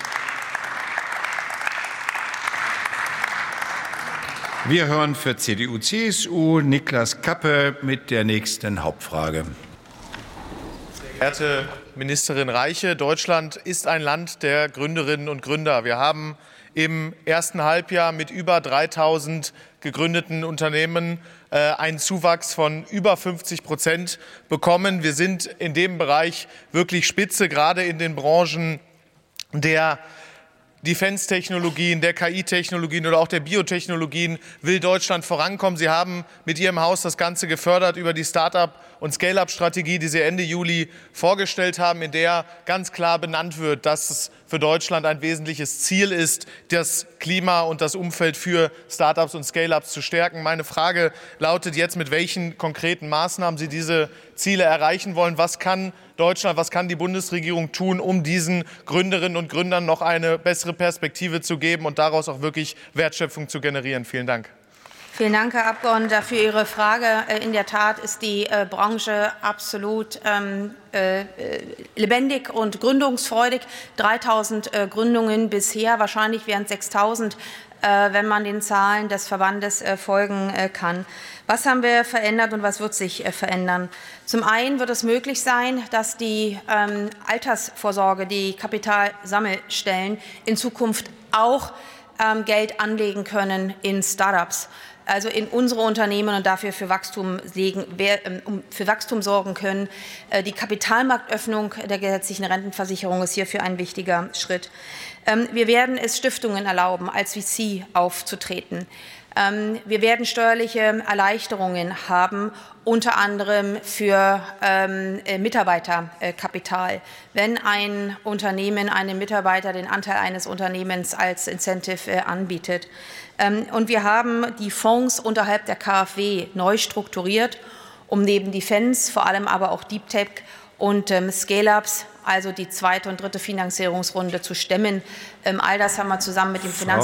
Wir hören für C D U C S U Niklas Kappe mit der nächsten Hauptfrage. Sehr geehrte Ministerin Reiche, Deutschland ist ein Land der Gründerinnen und Gründer. Wir haben im ersten Halbjahr mit über dreitausend gegründeten Unternehmen äh, einen Zuwachs von über fünfzig Prozent bekommen. Wir sind in dem Bereich wirklich Spitze, gerade in den Branchen der Defense-Technologien, der K I-Technologien oder auch der Biotechnologien will Deutschland vorankommen. Sie haben mit Ihrem Haus das Ganze gefördert über die Start-up- und Scale-up-Strategie, die Sie Ende Juli vorgestellt haben, in der ganz klar benannt wird, dass es für Deutschland ein wesentliches Ziel ist, das Klima Klima und das Umfeld für Start-ups und Scale-ups zu stärken. Meine Frage lautet jetzt, mit welchen konkreten Maßnahmen Sie diese Ziele erreichen wollen. Was kann Deutschland, was kann die Bundesregierung tun, um diesen Gründerinnen und Gründern noch eine bessere Perspektive zu geben und daraus auch wirklich Wertschöpfung zu generieren? Vielen Dank. Vielen Dank, Herr Abgeordneter, für Ihre Frage. In der Tat ist die äh, Branche absolut ähm, äh, lebendig und gründungsfreudig. dreitausend äh, Gründungen bisher, wahrscheinlich wären es sechstausend, äh, wenn man den Zahlen des Verbandes äh, folgen äh, kann. Was haben wir verändert und was wird sich äh, verändern? Zum einen wird es möglich sein, dass die ähm, Altersvorsorge, die Kapitalsammelstellen in Zukunft auch ähm, Geld anlegen können in Start-ups, also in unsere Unternehmen und dafür für Wachstum, legen, für Wachstum sorgen können. Die Kapitalmarktöffnung der gesetzlichen Rentenversicherung ist hierfür ein wichtiger Schritt. Wir werden es Stiftungen erlauben, als V C aufzutreten. Wir werden steuerliche Erleichterungen haben, unter anderem für ähm, Mitarbeiterkapital. Wenn ein Unternehmen einem Mitarbeiter den Anteil eines Unternehmens als Incentive äh, anbietet. Ähm, und wir haben die Fonds unterhalb der K f W neu strukturiert, um neben Defense, vor allem aber auch Deep Tech und ähm, Scale-ups, also die zweite und dritte Finanzierungsrunde zu stemmen. Ähm, all das haben wir zusammen mit dem Finanz